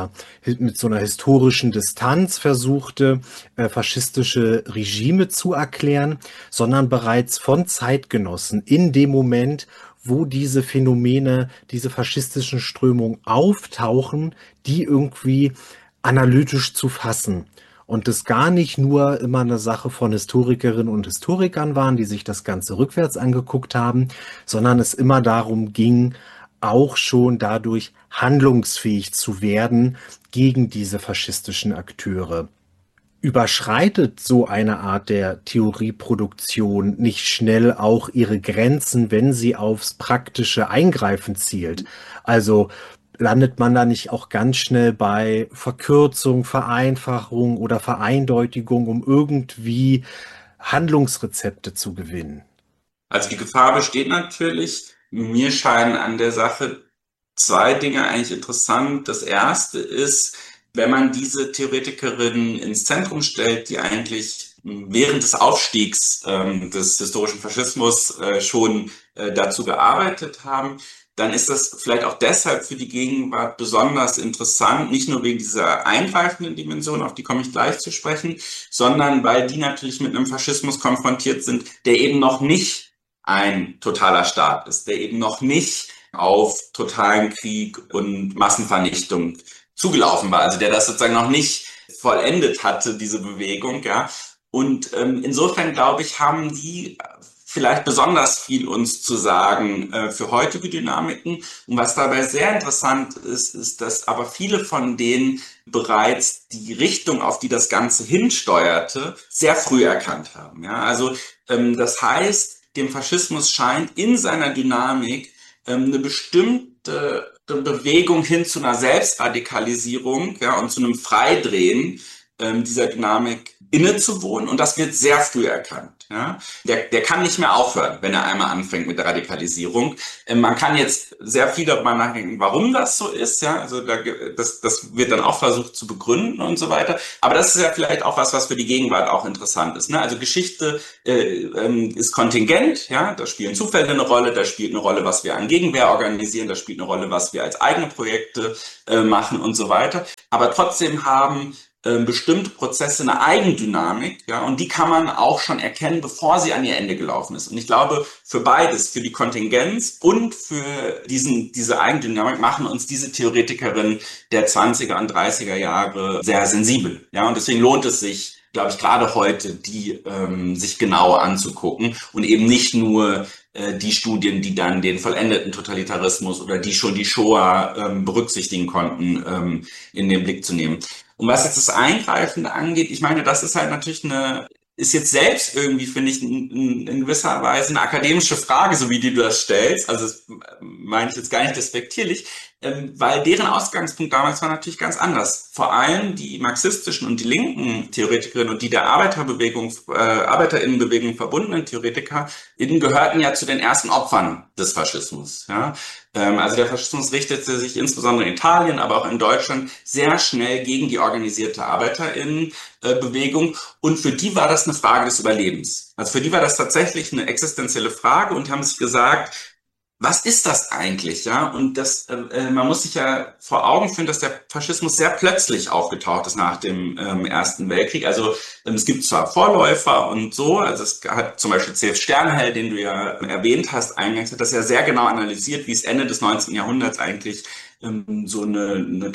mit so einer historischen Distanz versuchte, faschistische Regime zu erklären, sondern bereits von Zeitgenossen in dem Moment, wo diese Phänomene, diese faschistischen Strömungen auftauchen, die irgendwie analytisch zu fassen. Und das gar nicht nur immer eine Sache von Historikerinnen und Historikern waren, die sich das Ganze rückwärts angeguckt haben, sondern es immer darum ging, auch schon dadurch handlungsfähig zu werden gegen diese faschistischen Akteure. Überschreitet so eine Art der Theorieproduktion nicht schnell auch ihre Grenzen, wenn sie aufs praktische Eingreifen zielt? Also landet man da nicht auch ganz schnell bei Verkürzung, Vereinfachung oder Vereindeutigung, um irgendwie Handlungsrezepte zu gewinnen? Also die Gefahr besteht natürlich. Mir scheinen an der Sache zwei Dinge eigentlich interessant. Das erste ist, wenn man diese Theoretikerinnen ins Zentrum stellt, die eigentlich während des Aufstiegs des historischen Faschismus schon dazu gearbeitet haben, dann ist das vielleicht auch deshalb für die Gegenwart besonders interessant, nicht nur wegen dieser eingreifenden Dimension, auf die komme ich gleich zu sprechen, sondern weil die natürlich mit einem Faschismus konfrontiert sind, der eben noch nicht ein totaler Staat ist, der eben noch nicht auf totalen Krieg und Massenvernichtung zugelaufen war, also der das sozusagen noch nicht vollendet hatte, diese Bewegung, ja. Und insofern, glaube ich, haben die vielleicht besonders viel uns zu sagen für heutige Dynamiken. Und was dabei sehr interessant ist, ist, dass aber viele von denen bereits die Richtung, auf die das Ganze hinsteuerte, sehr früh erkannt haben. Ja? Also das heißt, dem Faschismus scheint in seiner Dynamik eine bestimmte Bewegung hin zu einer Selbstradikalisierung, ja, und zu einem Freidrehen dieser Dynamik innezuwohnen, und das wird sehr früh erkannt. Ja. Der kann nicht mehr aufhören, wenn er einmal anfängt mit der Radikalisierung. Man kann jetzt sehr viel darüber nachdenken, warum das so ist. Ja. Also das wird dann auch versucht zu begründen und so weiter. Aber das ist ja vielleicht auch was für die Gegenwart auch interessant ist. Ne? Also Geschichte ist kontingent. Ja. Da spielen Zufälle eine Rolle, da spielt eine Rolle, was wir an Gegenwehr organisieren, da spielt eine Rolle, was wir als eigene Projekte machen und so weiter. Aber trotzdem haben bestimmte Prozesse eine Eigendynamik, ja, und die kann man auch schon erkennen, bevor sie an ihr Ende gelaufen ist. Und ich glaube, für beides, für die Kontingenz und für diese Eigendynamik machen uns diese Theoretikerinnen der 20er und 30er Jahre sehr sensibel. Ja, und deswegen lohnt es sich, glaube ich, gerade heute, die sich genau anzugucken und eben nicht nur die Studien, die dann den vollendeten Totalitarismus oder die schon die Shoah berücksichtigen konnten, in den Blick zu nehmen. Und was jetzt das Eingreifende angeht, ich meine, das ist halt natürlich ist jetzt selbst irgendwie, finde ich, in gewisser Weise eine akademische Frage, so wie du das stellst. Also das meine ich jetzt gar nicht despektierlich, weil deren Ausgangspunkt damals war natürlich ganz anders. Vor allem die marxistischen und die linken Theoretikerinnen und die der Arbeiterinnenbewegung verbundenen TheoretikerInnen gehörten ja zu den ersten Opfern des Faschismus. Ja? Also der Faschismus richtete sich insbesondere in Italien, aber auch in Deutschland sehr schnell gegen die organisierte Arbeiterinnenbewegung. Und für die war das eine Frage des Überlebens. Also für die war das tatsächlich eine existenzielle Frage und haben sich gesagt, was ist das eigentlich, ja? Und man muss sich ja vor Augen führen, dass der Faschismus sehr plötzlich aufgetaucht ist nach dem Ersten Weltkrieg. Also es gibt zwar Vorläufer und so, also es hat zum Beispiel C.F. Sternhell, den du ja erwähnt hast, eingangs, hat das ja sehr genau analysiert, wie es Ende des 19. Jahrhunderts eigentlich so eine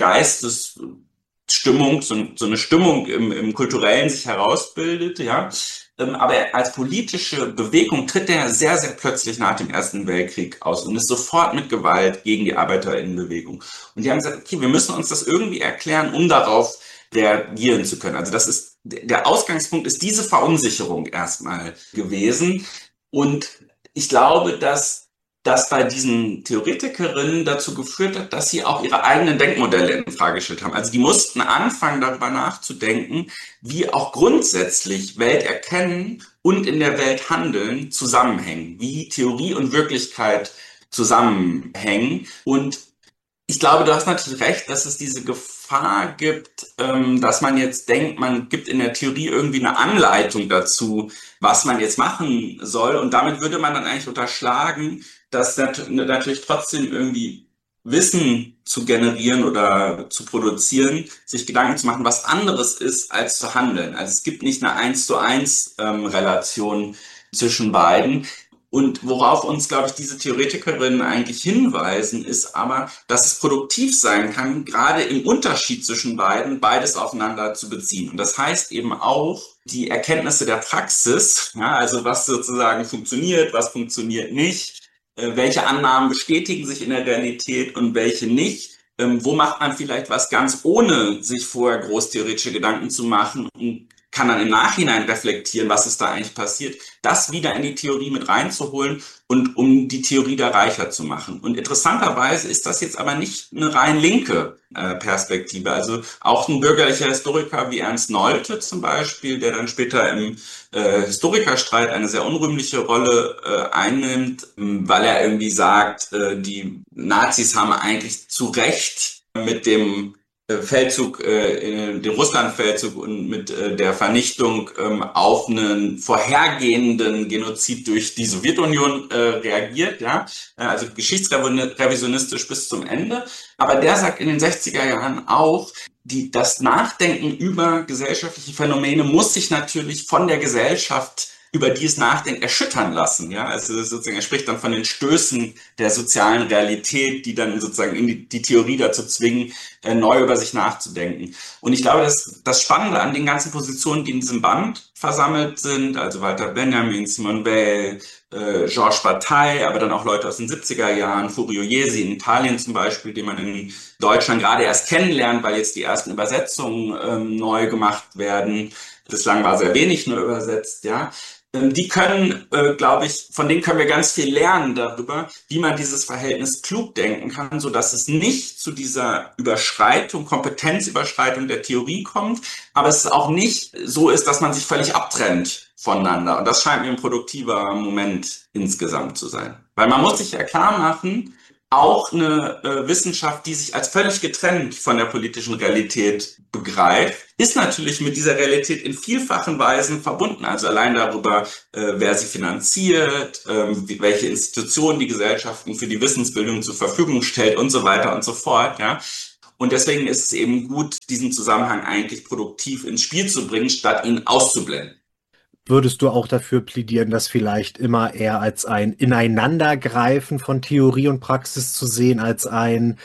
Geistesstimmung, so eine Stimmung im Kulturellen sich herausbildet, ja. Aber als politische Bewegung tritt er sehr, sehr plötzlich nach dem Ersten Weltkrieg aus und ist sofort mit Gewalt gegen die ArbeiterInnenbewegung. Und die haben gesagt, okay, wir müssen uns das irgendwie erklären, um darauf reagieren zu können. Also das ist, der Ausgangspunkt ist diese Verunsicherung erstmal gewesen. Und ich glaube, dass das bei diesen Theoretikerinnen dazu geführt hat, dass sie auch ihre eigenen Denkmodelle in Frage gestellt haben. Also die mussten anfangen, darüber nachzudenken, wie auch grundsätzlich Welt erkennen und in der Welt handeln zusammenhängen, wie Theorie und Wirklichkeit zusammenhängen. Und ich glaube, du hast natürlich recht, dass es diese Gefahr gibt, dass man jetzt denkt, man gibt in der Theorie irgendwie eine Anleitung dazu, was man jetzt machen soll. Und damit würde man dann eigentlich unterschlagen, dass natürlich trotzdem irgendwie Wissen zu generieren oder zu produzieren, sich Gedanken zu machen, was anderes ist, als zu handeln. Also es gibt nicht eine 1:1 Relation zwischen beiden. Und worauf uns, glaube ich, diese Theoretikerinnen eigentlich hinweisen, ist aber, dass es produktiv sein kann, gerade im Unterschied zwischen beiden, beides aufeinander zu beziehen. Und das heißt eben auch, die Erkenntnisse der Praxis, ja, also was sozusagen funktioniert, was funktioniert nicht, welche Annahmen bestätigen sich in der Realität und welche nicht, wo macht man vielleicht was ganz ohne sich vorher großtheoretische Gedanken zu machen und kann dann im Nachhinein reflektieren, was ist da eigentlich passiert, das wieder in die Theorie mit reinzuholen und um die Theorie da reicher zu machen. Und interessanterweise ist das jetzt aber nicht eine rein linke Perspektive. Also auch ein bürgerlicher Historiker wie Ernst Nolte zum Beispiel, der dann später im Historikerstreit eine sehr unrühmliche Rolle einnimmt, weil er irgendwie sagt, die Nazis haben eigentlich zu Recht mit dem Feldzug, den Russlandfeldzug und mit der Vernichtung auf einen vorhergehenden Genozid durch die Sowjetunion reagiert, ja, also geschichtsrevisionistisch bis zum Ende. Aber der sagt in den 60er Jahren auch, das Nachdenken über gesellschaftliche Phänomene muss sich natürlich von der Gesellschaft, über die es nachdenkt, erschüttern lassen. Ja, also sozusagen, er spricht dann von den Stößen der sozialen Realität, die dann sozusagen in die Theorie dazu zwingen, neu über sich nachzudenken. Und ich glaube, dass das Spannende an den ganzen Positionen, die in diesem Band versammelt sind, also Walter Benjamin, Simone Weil, Georges Bataille, aber dann auch Leute aus den 70er Jahren, Furio Jesi in Italien zum Beispiel, den man in Deutschland gerade erst kennenlernt, weil jetzt die ersten Übersetzungen neu gemacht werden. Bislang war sehr wenig nur übersetzt, ja. Die können, glaube ich, von denen können wir ganz viel lernen darüber, wie man dieses Verhältnis klug denken kann, so dass es nicht zu dieser Überschreitung, Kompetenzüberschreitung der Theorie kommt, aber es auch nicht so ist, dass man sich völlig abtrennt voneinander. Und das scheint mir ein produktiver Moment insgesamt zu sein. Weil man muss sich ja klar machen, auch eine Wissenschaft, die sich als völlig getrennt von der politischen Realität begreift, ist natürlich mit dieser Realität in vielfachen Weisen verbunden. Also allein darüber, wer sie finanziert, welche Institutionen die Gesellschaften für die Wissensbildung zur Verfügung stellt und so weiter und so fort. Ja. Und deswegen ist es eben gut, diesen Zusammenhang eigentlich produktiv ins Spiel zu bringen, statt ihn auszublenden. Würdest du auch dafür plädieren, das vielleicht immer eher als ein Ineinandergreifen von Theorie und Praxis zu sehen, als ein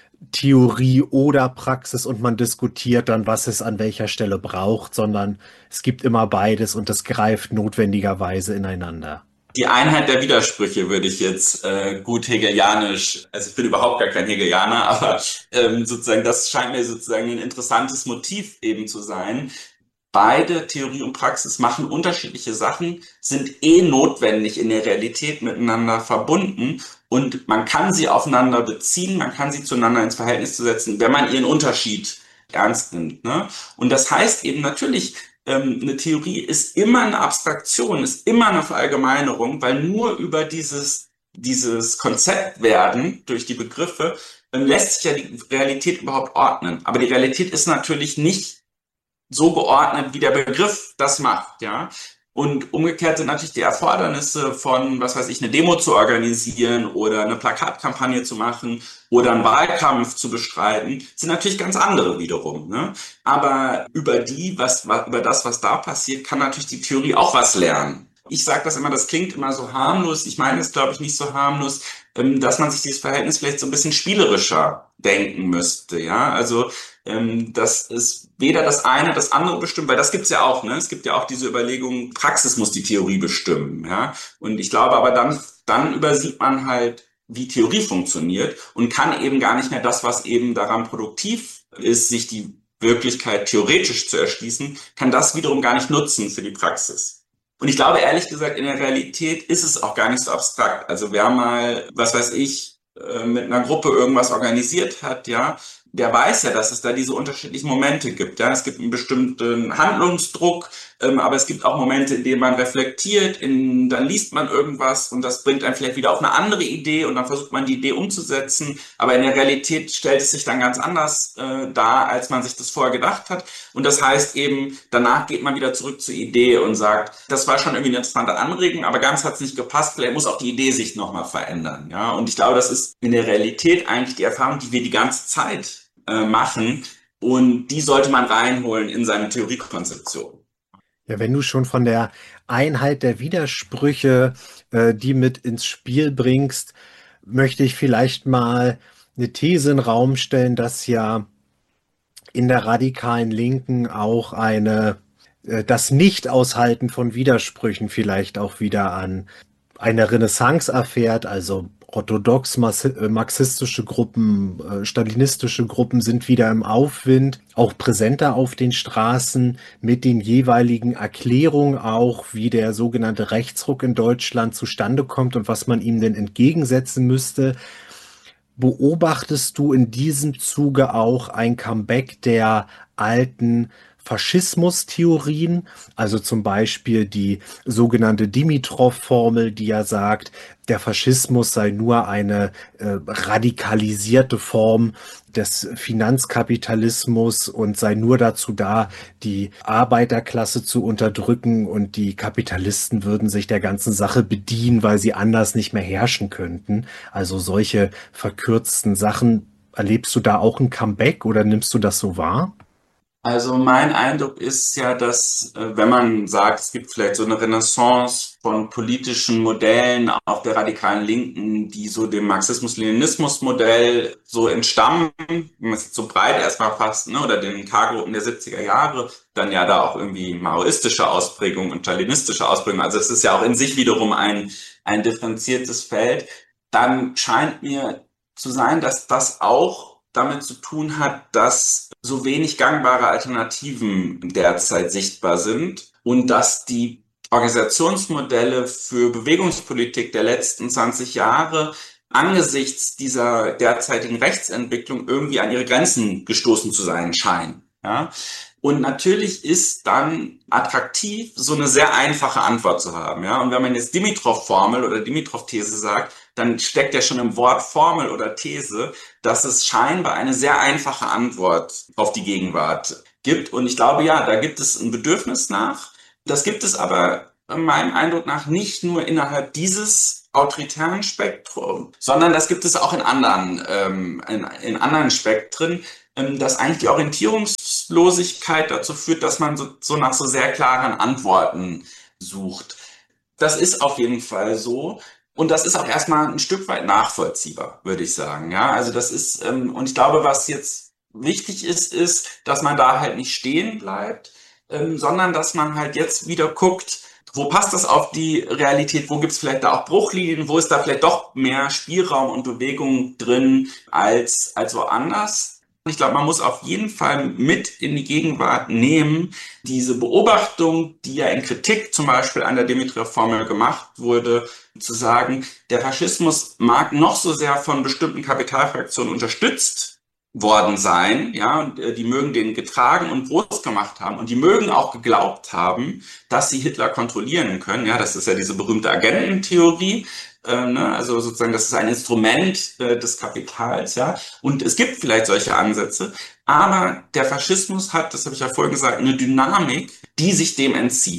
Theorie oder Praxis und man diskutiert dann, was es an welcher Stelle braucht, sondern es gibt immer beides und das greift notwendigerweise ineinander? Die Einheit der Widersprüche würde ich jetzt gut hegelianisch, also ich bin überhaupt gar kein Hegelianer, aber sozusagen das scheint mir sozusagen ein interessantes Motiv eben zu sein. Beide Theorie und Praxis machen unterschiedliche Sachen, sind notwendig in der Realität miteinander verbunden und man kann sie aufeinander beziehen, man kann sie zueinander ins Verhältnis setzen, wenn man ihren Unterschied ernst nimmt. Ne? Und das heißt eben natürlich, eine Theorie ist immer eine Abstraktion, ist immer eine Verallgemeinerung, weil nur über dieses Konzept werden durch die Begriffe lässt sich ja die Realität überhaupt ordnen. Aber die Realität ist natürlich nicht so geordnet, wie der Begriff das macht, ja. Und umgekehrt sind natürlich die Erfordernisse von, was weiß ich, eine Demo zu organisieren oder eine Plakatkampagne zu machen oder einen Wahlkampf zu bestreiten, sind natürlich ganz andere wiederum. Ne? Aber über das, was da passiert, kann natürlich die Theorie auch was lernen. Ich sage das immer, das klingt immer so harmlos. Ich meine es, glaube ich, nicht so harmlos, dass man sich dieses Verhältnis vielleicht so ein bisschen spielerischer denken müsste. Ja, also das ist weder das eine, das andere bestimmt, weil das gibt's ja auch. Ne? Es gibt ja auch diese Überlegung, Praxis muss die Theorie bestimmen. Ja, und ich glaube, aber dann übersieht man halt, wie Theorie funktioniert und kann eben gar nicht mehr das, was eben daran produktiv ist, sich die Wirklichkeit theoretisch zu erschließen, kann das wiederum gar nicht nutzen für die Praxis. Und ich glaube, ehrlich gesagt, in der Realität ist es auch gar nicht so abstrakt. Also wer mal, was weiß ich, mit einer Gruppe irgendwas organisiert hat, ja, der weiß ja, dass es da diese unterschiedlichen Momente gibt. Ja, es gibt einen bestimmten Handlungsdruck, aber es gibt auch Momente, in denen man reflektiert, dann liest man irgendwas und das bringt einen vielleicht wieder auf eine andere Idee und dann versucht man die Idee umzusetzen. Aber in der Realität stellt es sich dann ganz anders dar, als man sich das vorher gedacht hat. Und das heißt eben, danach geht man wieder zurück zur Idee und sagt, das war schon irgendwie eine interessante Anregung, aber ganz hat es nicht gepasst. Vielleicht muss auch die Idee sich nochmal verändern. Ja, und ich glaube, das ist in der Realität eigentlich die Erfahrung, die wir die ganze Zeit machen und die sollte man reinholen in seine Theoriekonzeption. Ja, wenn du schon von der Einheit der Widersprüche die mit ins Spiel bringst, möchte ich vielleicht mal eine These in den Raum stellen, dass ja in der radikalen Linken auch das Nicht-Aushalten von Widersprüchen vielleicht auch wieder an eine Renaissance erfährt, also orthodox marxistische Gruppen, stalinistische Gruppen sind wieder im Aufwind, auch präsenter auf den Straßen mit den jeweiligen Erklärungen auch, wie der sogenannte Rechtsruck in Deutschland zustande kommt und was man ihm denn entgegensetzen müsste. Beobachtest du in diesem Zuge auch ein Comeback der alten Faschismustheorien, also zum Beispiel die sogenannte Dimitrov-Formel, die ja sagt, der Faschismus sei nur eine radikalisierte Form des Finanzkapitalismus und sei nur dazu da, die Arbeiterklasse zu unterdrücken und die Kapitalisten würden sich der ganzen Sache bedienen, weil sie anders nicht mehr herrschen könnten. Also solche verkürzten Sachen. Erlebst du da auch ein Comeback oder nimmst du das so wahr? Also mein Eindruck ist ja, dass wenn man sagt, es gibt vielleicht so eine Renaissance von politischen Modellen auf der radikalen Linken, die so dem Marxismus-Leninismus-Modell so entstammen, wenn man es jetzt so breit erstmal fasst, ne, oder den K-Gruppen der 70er Jahre, dann ja da auch irgendwie maoistische Ausprägung und stalinistische Ausprägung, also es ist ja auch in sich wiederum ein differenziertes Feld, dann scheint mir zu sein, dass das auch damit zu tun hat, dass so wenig gangbare Alternativen derzeit sichtbar sind und dass die Organisationsmodelle für Bewegungspolitik der letzten 20 Jahre angesichts dieser derzeitigen Rechtsentwicklung irgendwie an ihre Grenzen gestoßen zu sein scheinen. Ja? Und natürlich ist dann attraktiv, so eine sehr einfache Antwort zu haben. Ja? Und wenn man jetzt Dimitrov-Formel oder Dimitrov-These sagt, dann steckt ja schon im Wort Formel oder These, dass es scheinbar eine sehr einfache Antwort auf die Gegenwart gibt. Und ich glaube, ja, da gibt es ein Bedürfnis nach. Das gibt es aber meinem Eindruck nach nicht nur innerhalb dieses autoritären Spektrum, sondern das gibt es auch in anderen Spektren, dass eigentlich die Orientierungslosigkeit dazu führt, dass man so nach so sehr klaren Antworten sucht. Das ist auf jeden Fall so. Und das ist auch erstmal ein Stück weit nachvollziehbar, würde ich sagen. Ja, also das ist, und ich glaube, was jetzt wichtig ist, dass man da halt nicht stehen bleibt, sondern dass man halt jetzt wieder guckt, wo passt das auf die Realität, wo gibt es vielleicht da auch Bruchlinien, wo ist da vielleicht doch mehr Spielraum und Bewegung drin als woanders. Ich glaube, man muss auf jeden Fall mit in die Gegenwart nehmen, diese Beobachtung, die ja in Kritik zum Beispiel an der Dimitrov-Formel gemacht wurde, zu sagen, der Faschismus mag noch so sehr von bestimmten Kapitalfraktionen unterstützt worden sein, ja, und die mögen den getragen und groß gemacht haben und die mögen auch geglaubt haben, dass sie Hitler kontrollieren können, ja, das ist ja diese berühmte Agententheorie, also sozusagen, das ist ein Instrument des Kapitals, ja, und es gibt vielleicht solche Ansätze, aber der Faschismus hat, das habe ich ja vorhin gesagt, eine Dynamik, die sich dem entzieht.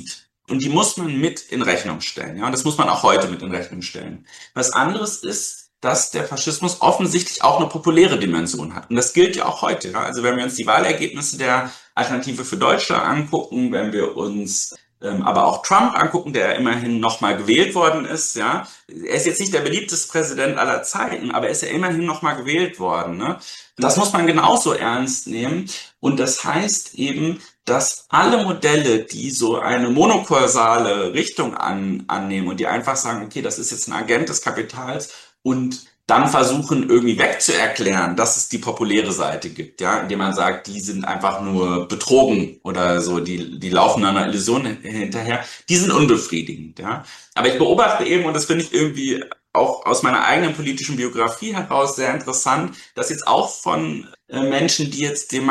Und die muss man mit in Rechnung stellen. Ja, und das muss man auch heute mit in Rechnung stellen. Was anderes ist, dass der Faschismus offensichtlich auch eine populäre Dimension hat. Und das gilt ja auch heute. Ja? Also wenn wir uns die Wahlergebnisse der Alternative für Deutschland angucken, wenn wir uns aber auch Trump angucken, der immerhin nochmal gewählt worden ist, ja. Er ist jetzt nicht der beliebteste Präsident aller Zeiten, aber er ist ja immerhin nochmal gewählt worden, ne? Das muss man genauso ernst nehmen. Und das heißt eben, dass alle Modelle, die so eine monokausale Richtung annehmen und die einfach sagen, okay, das ist jetzt ein Agent des Kapitals und dann versuchen irgendwie wegzuerklären, dass es die populäre Seite gibt, ja, indem man sagt, die sind einfach nur betrogen oder so, die laufen einer Illusion hinterher, die sind unbefriedigend, ja. Aber ich beobachte eben, und das finde ich irgendwie auch aus meiner eigenen politischen Biografie heraus sehr interessant, dass jetzt auch von Menschen, die jetzt dem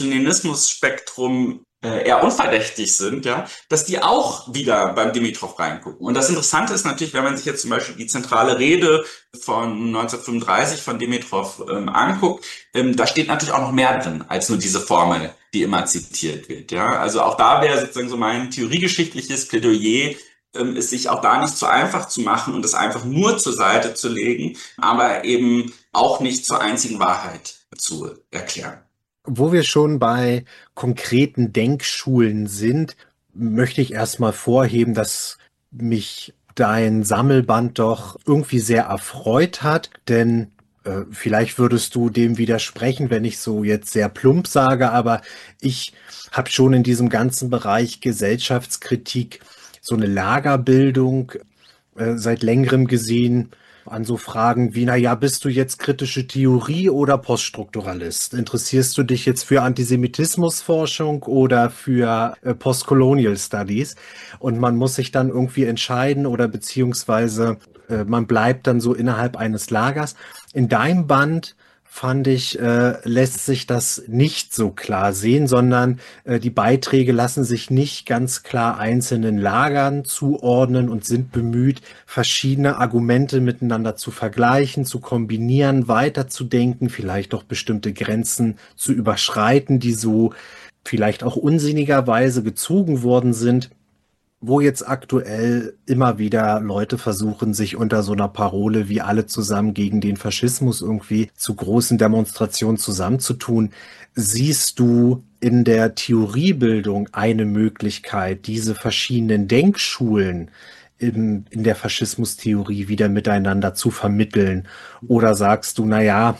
Marxismus-Leninismus-Spektrum eher unverdächtig sind, ja, dass die auch wieder beim Dimitrov reingucken. Und das Interessante ist natürlich, wenn man sich jetzt zum Beispiel die zentrale Rede von 1935 von Dimitrov anguckt, da steht natürlich auch noch mehr drin als nur diese Formel, die immer zitiert wird. Ja, also auch da wäre sozusagen so mein theoriegeschichtliches Plädoyer, es sich auch da nicht so einfach zu machen und es einfach nur zur Seite zu legen, aber eben auch nicht zur einzigen Wahrheit zu erklären. Wo wir schon bei konkreten Denkschulen sind, möchte ich erstmal vorheben, dass mich dein Sammelband doch irgendwie sehr erfreut hat, denn vielleicht würdest du dem widersprechen, wenn ich so jetzt sehr plump sage, aber ich habe schon in diesem ganzen Bereich Gesellschaftskritik so eine Lagerbildung seit längerem gesehen, an so Fragen wie, naja, bist du jetzt kritische Theorie oder Poststrukturalist? Interessierst du dich jetzt für Antisemitismusforschung oder für Postcolonial Studies? Und man muss sich dann irgendwie entscheiden oder beziehungsweise man bleibt dann so innerhalb eines Lagers. In deinem Band fand ich, lässt sich das nicht so klar sehen, sondern die Beiträge lassen sich nicht ganz klar einzelnen Lagern zuordnen und sind bemüht, verschiedene Argumente miteinander zu vergleichen, zu kombinieren, weiterzudenken, vielleicht auch bestimmte Grenzen zu überschreiten, die so vielleicht auch unsinnigerweise gezogen worden sind, wo jetzt aktuell immer wieder Leute versuchen, sich unter so einer Parole wie alle zusammen gegen den Faschismus irgendwie zu großen Demonstrationen zusammenzutun. Siehst du in der Theoriebildung eine Möglichkeit, diese verschiedenen Denkschulen in der Faschismustheorie wieder miteinander zu vermitteln? Oder sagst du, naja,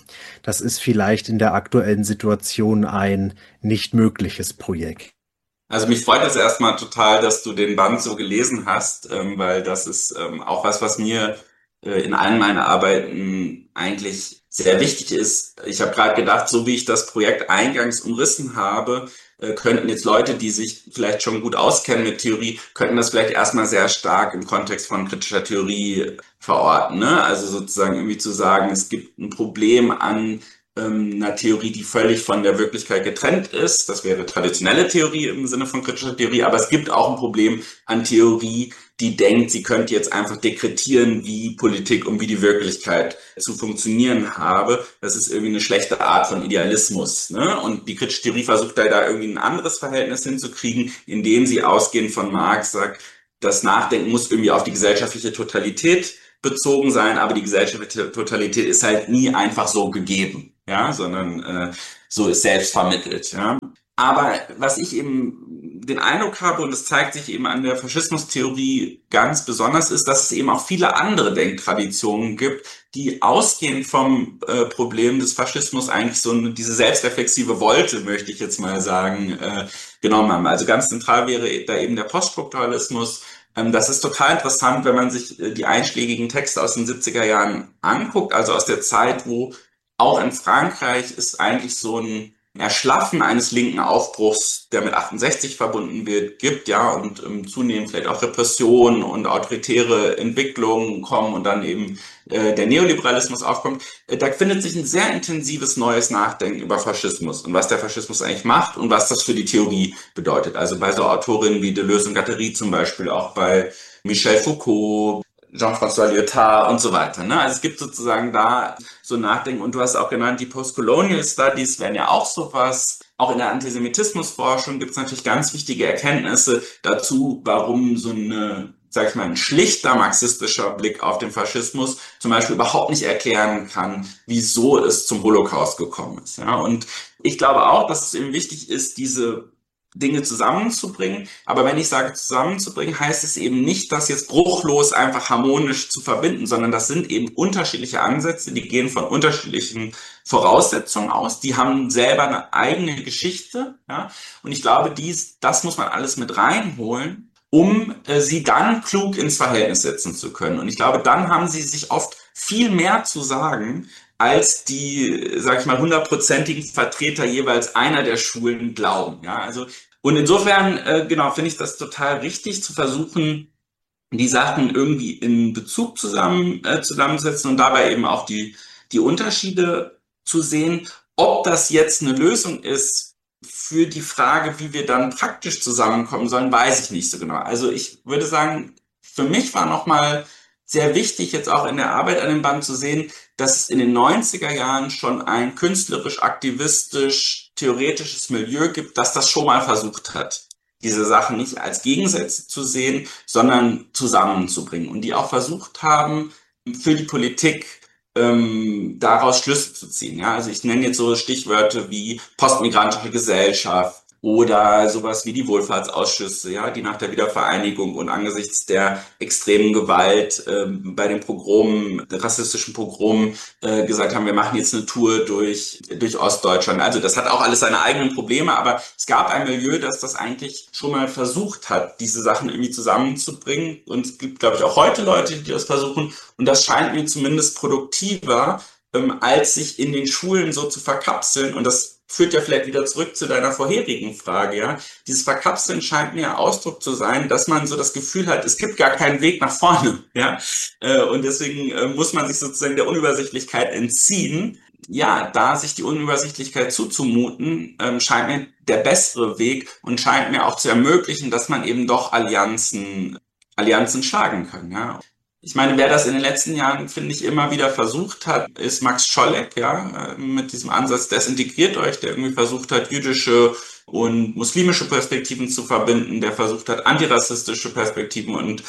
das ist vielleicht in der aktuellen Situation ein nicht mögliches Projekt? Also mich freut es erstmal total, dass du den Band so gelesen hast, weil das ist auch was mir in allen meinen Arbeiten eigentlich sehr wichtig ist. Ich habe gerade gedacht, so wie ich das Projekt eingangs umrissen habe, könnten jetzt Leute, die sich vielleicht schon gut auskennen mit Theorie, könnten das vielleicht erstmal sehr stark im Kontext von kritischer Theorie verorten, ne? Also sozusagen irgendwie zu sagen, es gibt ein Problem an einer Theorie, die völlig von der Wirklichkeit getrennt ist. Das wäre traditionelle Theorie im Sinne von kritischer Theorie, aber es gibt auch ein Problem an Theorie, die denkt, sie könnte jetzt einfach dekretieren, wie Politik und wie die Wirklichkeit zu funktionieren habe. Das ist irgendwie eine schlechte Art von Idealismus, ne? Und die kritische Theorie versucht da irgendwie ein anderes Verhältnis hinzukriegen, indem sie ausgehend von Marx sagt, das Nachdenken muss irgendwie auf die gesellschaftliche Totalität bezogen sein, aber die gesellschaftliche Totalität ist halt nie einfach so gegeben, ja, sondern so ist selbst vermittelt, ja. Aber was ich eben den Eindruck habe, und das zeigt sich eben an der Faschismustheorie ganz besonders, ist, dass es eben auch viele andere Denktraditionen gibt, die ausgehend vom Problem des Faschismus eigentlich so diese selbstreflexive Wolte, möchte ich jetzt mal sagen, genommen haben. Also ganz zentral wäre da eben der Poststrukturalismus. Das ist total interessant, wenn man sich die einschlägigen Texte aus den 70er Jahren anguckt, also aus der Zeit, wo auch in Frankreich es eigentlich so ein Erschlaffen eines linken Aufbruchs, der mit 68 verbunden wird, gibt, ja, und zunehmend vielleicht auch Repression und autoritäre Entwicklungen kommen und dann eben der Neoliberalismus aufkommt. Da findet sich ein sehr intensives neues Nachdenken über Faschismus und was der Faschismus eigentlich macht und was das für die Theorie bedeutet. Also bei so Autorinnen wie Deleuze und Guattari zum Beispiel, auch bei Michel Foucault, Jean-François Lyotard und so weiter, ne? Also es gibt sozusagen da so Nachdenken, und du hast auch genannt, die Postcolonial Studies wären ja auch sowas. auch in der Antisemitismusforschung gibt es natürlich ganz wichtige Erkenntnisse dazu, warum so eine, sag ich mal, ein schlichter marxistischer Blick auf den Faschismus zum Beispiel überhaupt nicht erklären kann, wieso es zum Holocaust gekommen ist. Ja, und ich glaube auch, dass es eben wichtig ist, diese Dinge zusammenzubringen. Aber wenn ich sage zusammenzubringen, heißt es eben nicht, das jetzt bruchlos einfach harmonisch zu verbinden, sondern das sind eben unterschiedliche Ansätze, die gehen von unterschiedlichen Voraussetzungen aus. Die haben selber eine eigene Geschichte. Ja? Und ich glaube, das muss man alles mit reinholen, um sie dann klug ins Verhältnis setzen zu können. Und ich glaube, dann haben sie sich oft viel mehr zu sagen, als die, sag ich mal, 100%igen Vertreter jeweils einer der Schulen glauben. Ja, also, und insofern, genau, finde ich das total richtig, zu versuchen, die Sachen irgendwie in Bezug zusammensetzen und dabei eben auch die Unterschiede zu sehen. Ob das jetzt eine Lösung ist für die Frage, wie wir dann praktisch zusammenkommen sollen, weiß ich nicht so genau. Also ich würde sagen, für mich war nochmal sehr wichtig, jetzt auch in der Arbeit an dem Band zu sehen, dass es in den 90er Jahren schon ein künstlerisch-aktivistisch-theoretisches Milieu gibt, das das schon mal versucht hat, diese Sachen nicht als Gegensätze zu sehen, sondern zusammenzubringen. Und die auch versucht haben, für die Politik daraus Schlüsse zu ziehen. Ja? Also ich nenne jetzt so Stichwörter wie postmigrantische Gesellschaft, oder sowas wie die Wohlfahrtsausschüsse, ja, die nach der Wiedervereinigung und angesichts der extremen Gewalt bei den Pogromen, rassistischen Pogromen, gesagt haben, wir machen jetzt eine Tour durch Ostdeutschland. Also das hat auch alles seine eigenen Probleme, aber es gab ein Milieu, das das eigentlich schon mal versucht hat, diese Sachen irgendwie zusammenzubringen. Und es gibt, glaube ich, auch heute Leute, die das versuchen. Und das scheint mir zumindest produktiver, als sich in den Schulen so zu verkapseln. Und das führt ja vielleicht wieder zurück zu deiner vorherigen Frage, ja. Dieses Verkapseln scheint mir Ausdruck zu sein, dass man so das Gefühl hat, es gibt gar keinen Weg nach vorne, ja. Und deswegen muss man sich sozusagen der Unübersichtlichkeit entziehen. Ja, da sich die Unübersichtlichkeit zuzumuten, scheint mir der bessere Weg und scheint mir auch zu ermöglichen, dass man eben doch Allianzen schlagen kann, ja. Ich meine, wer das in den letzten Jahren, finde ich, immer wieder versucht hat, ist Max Scholleck, ja, mit diesem Ansatz desintegriert euch, der irgendwie versucht hat, jüdische und muslimische Perspektiven zu verbinden, der versucht hat, antirassistische Perspektiven und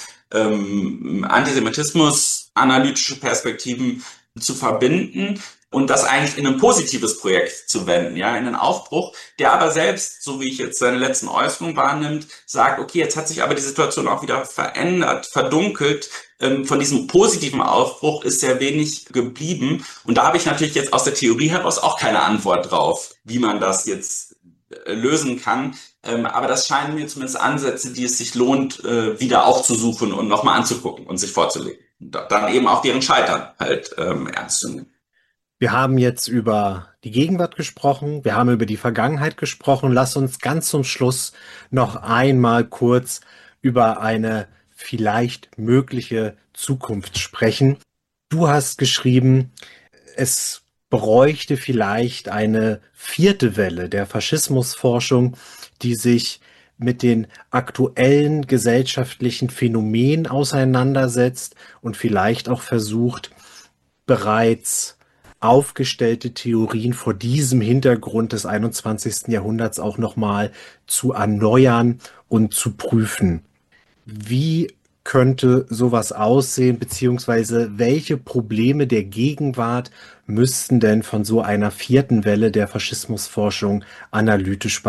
Antisemitismus-analytische Perspektiven zu verbinden und das eigentlich in ein positives Projekt zu wenden, ja, in einen Aufbruch, der aber selbst, so wie ich jetzt seine letzten Äußerungen wahrnimmt, sagt, okay, jetzt hat sich aber die Situation auch wieder verändert, verdunkelt, von diesem positiven Aufbruch ist sehr wenig geblieben und da habe ich natürlich jetzt aus der Theorie heraus auch keine Antwort drauf, wie man das jetzt lösen kann, aber das scheinen mir zumindest Ansätze, die es sich lohnt, wieder aufzusuchen und nochmal anzugucken und sich vorzulegen. Und dann eben auch deren Scheitern halt ernst zu nehmen. Wir haben jetzt über die Gegenwart gesprochen, wir haben über die Vergangenheit gesprochen. Lass uns ganz zum Schluss noch einmal kurz über eine vielleicht mögliche Zukunft sprechen. Du hast geschrieben, es bräuchte vielleicht eine vierte Welle der Faschismusforschung, die sich mit den aktuellen gesellschaftlichen Phänomenen auseinandersetzt und vielleicht auch versucht, bereits aufgestellte Theorien vor diesem Hintergrund des 21. Jahrhunderts auch nochmal zu erneuern und zu prüfen. Wie könnte sowas aussehen, beziehungsweise welche Probleme der Gegenwart müssten denn von so einer vierten Welle der Faschismusforschung analytisch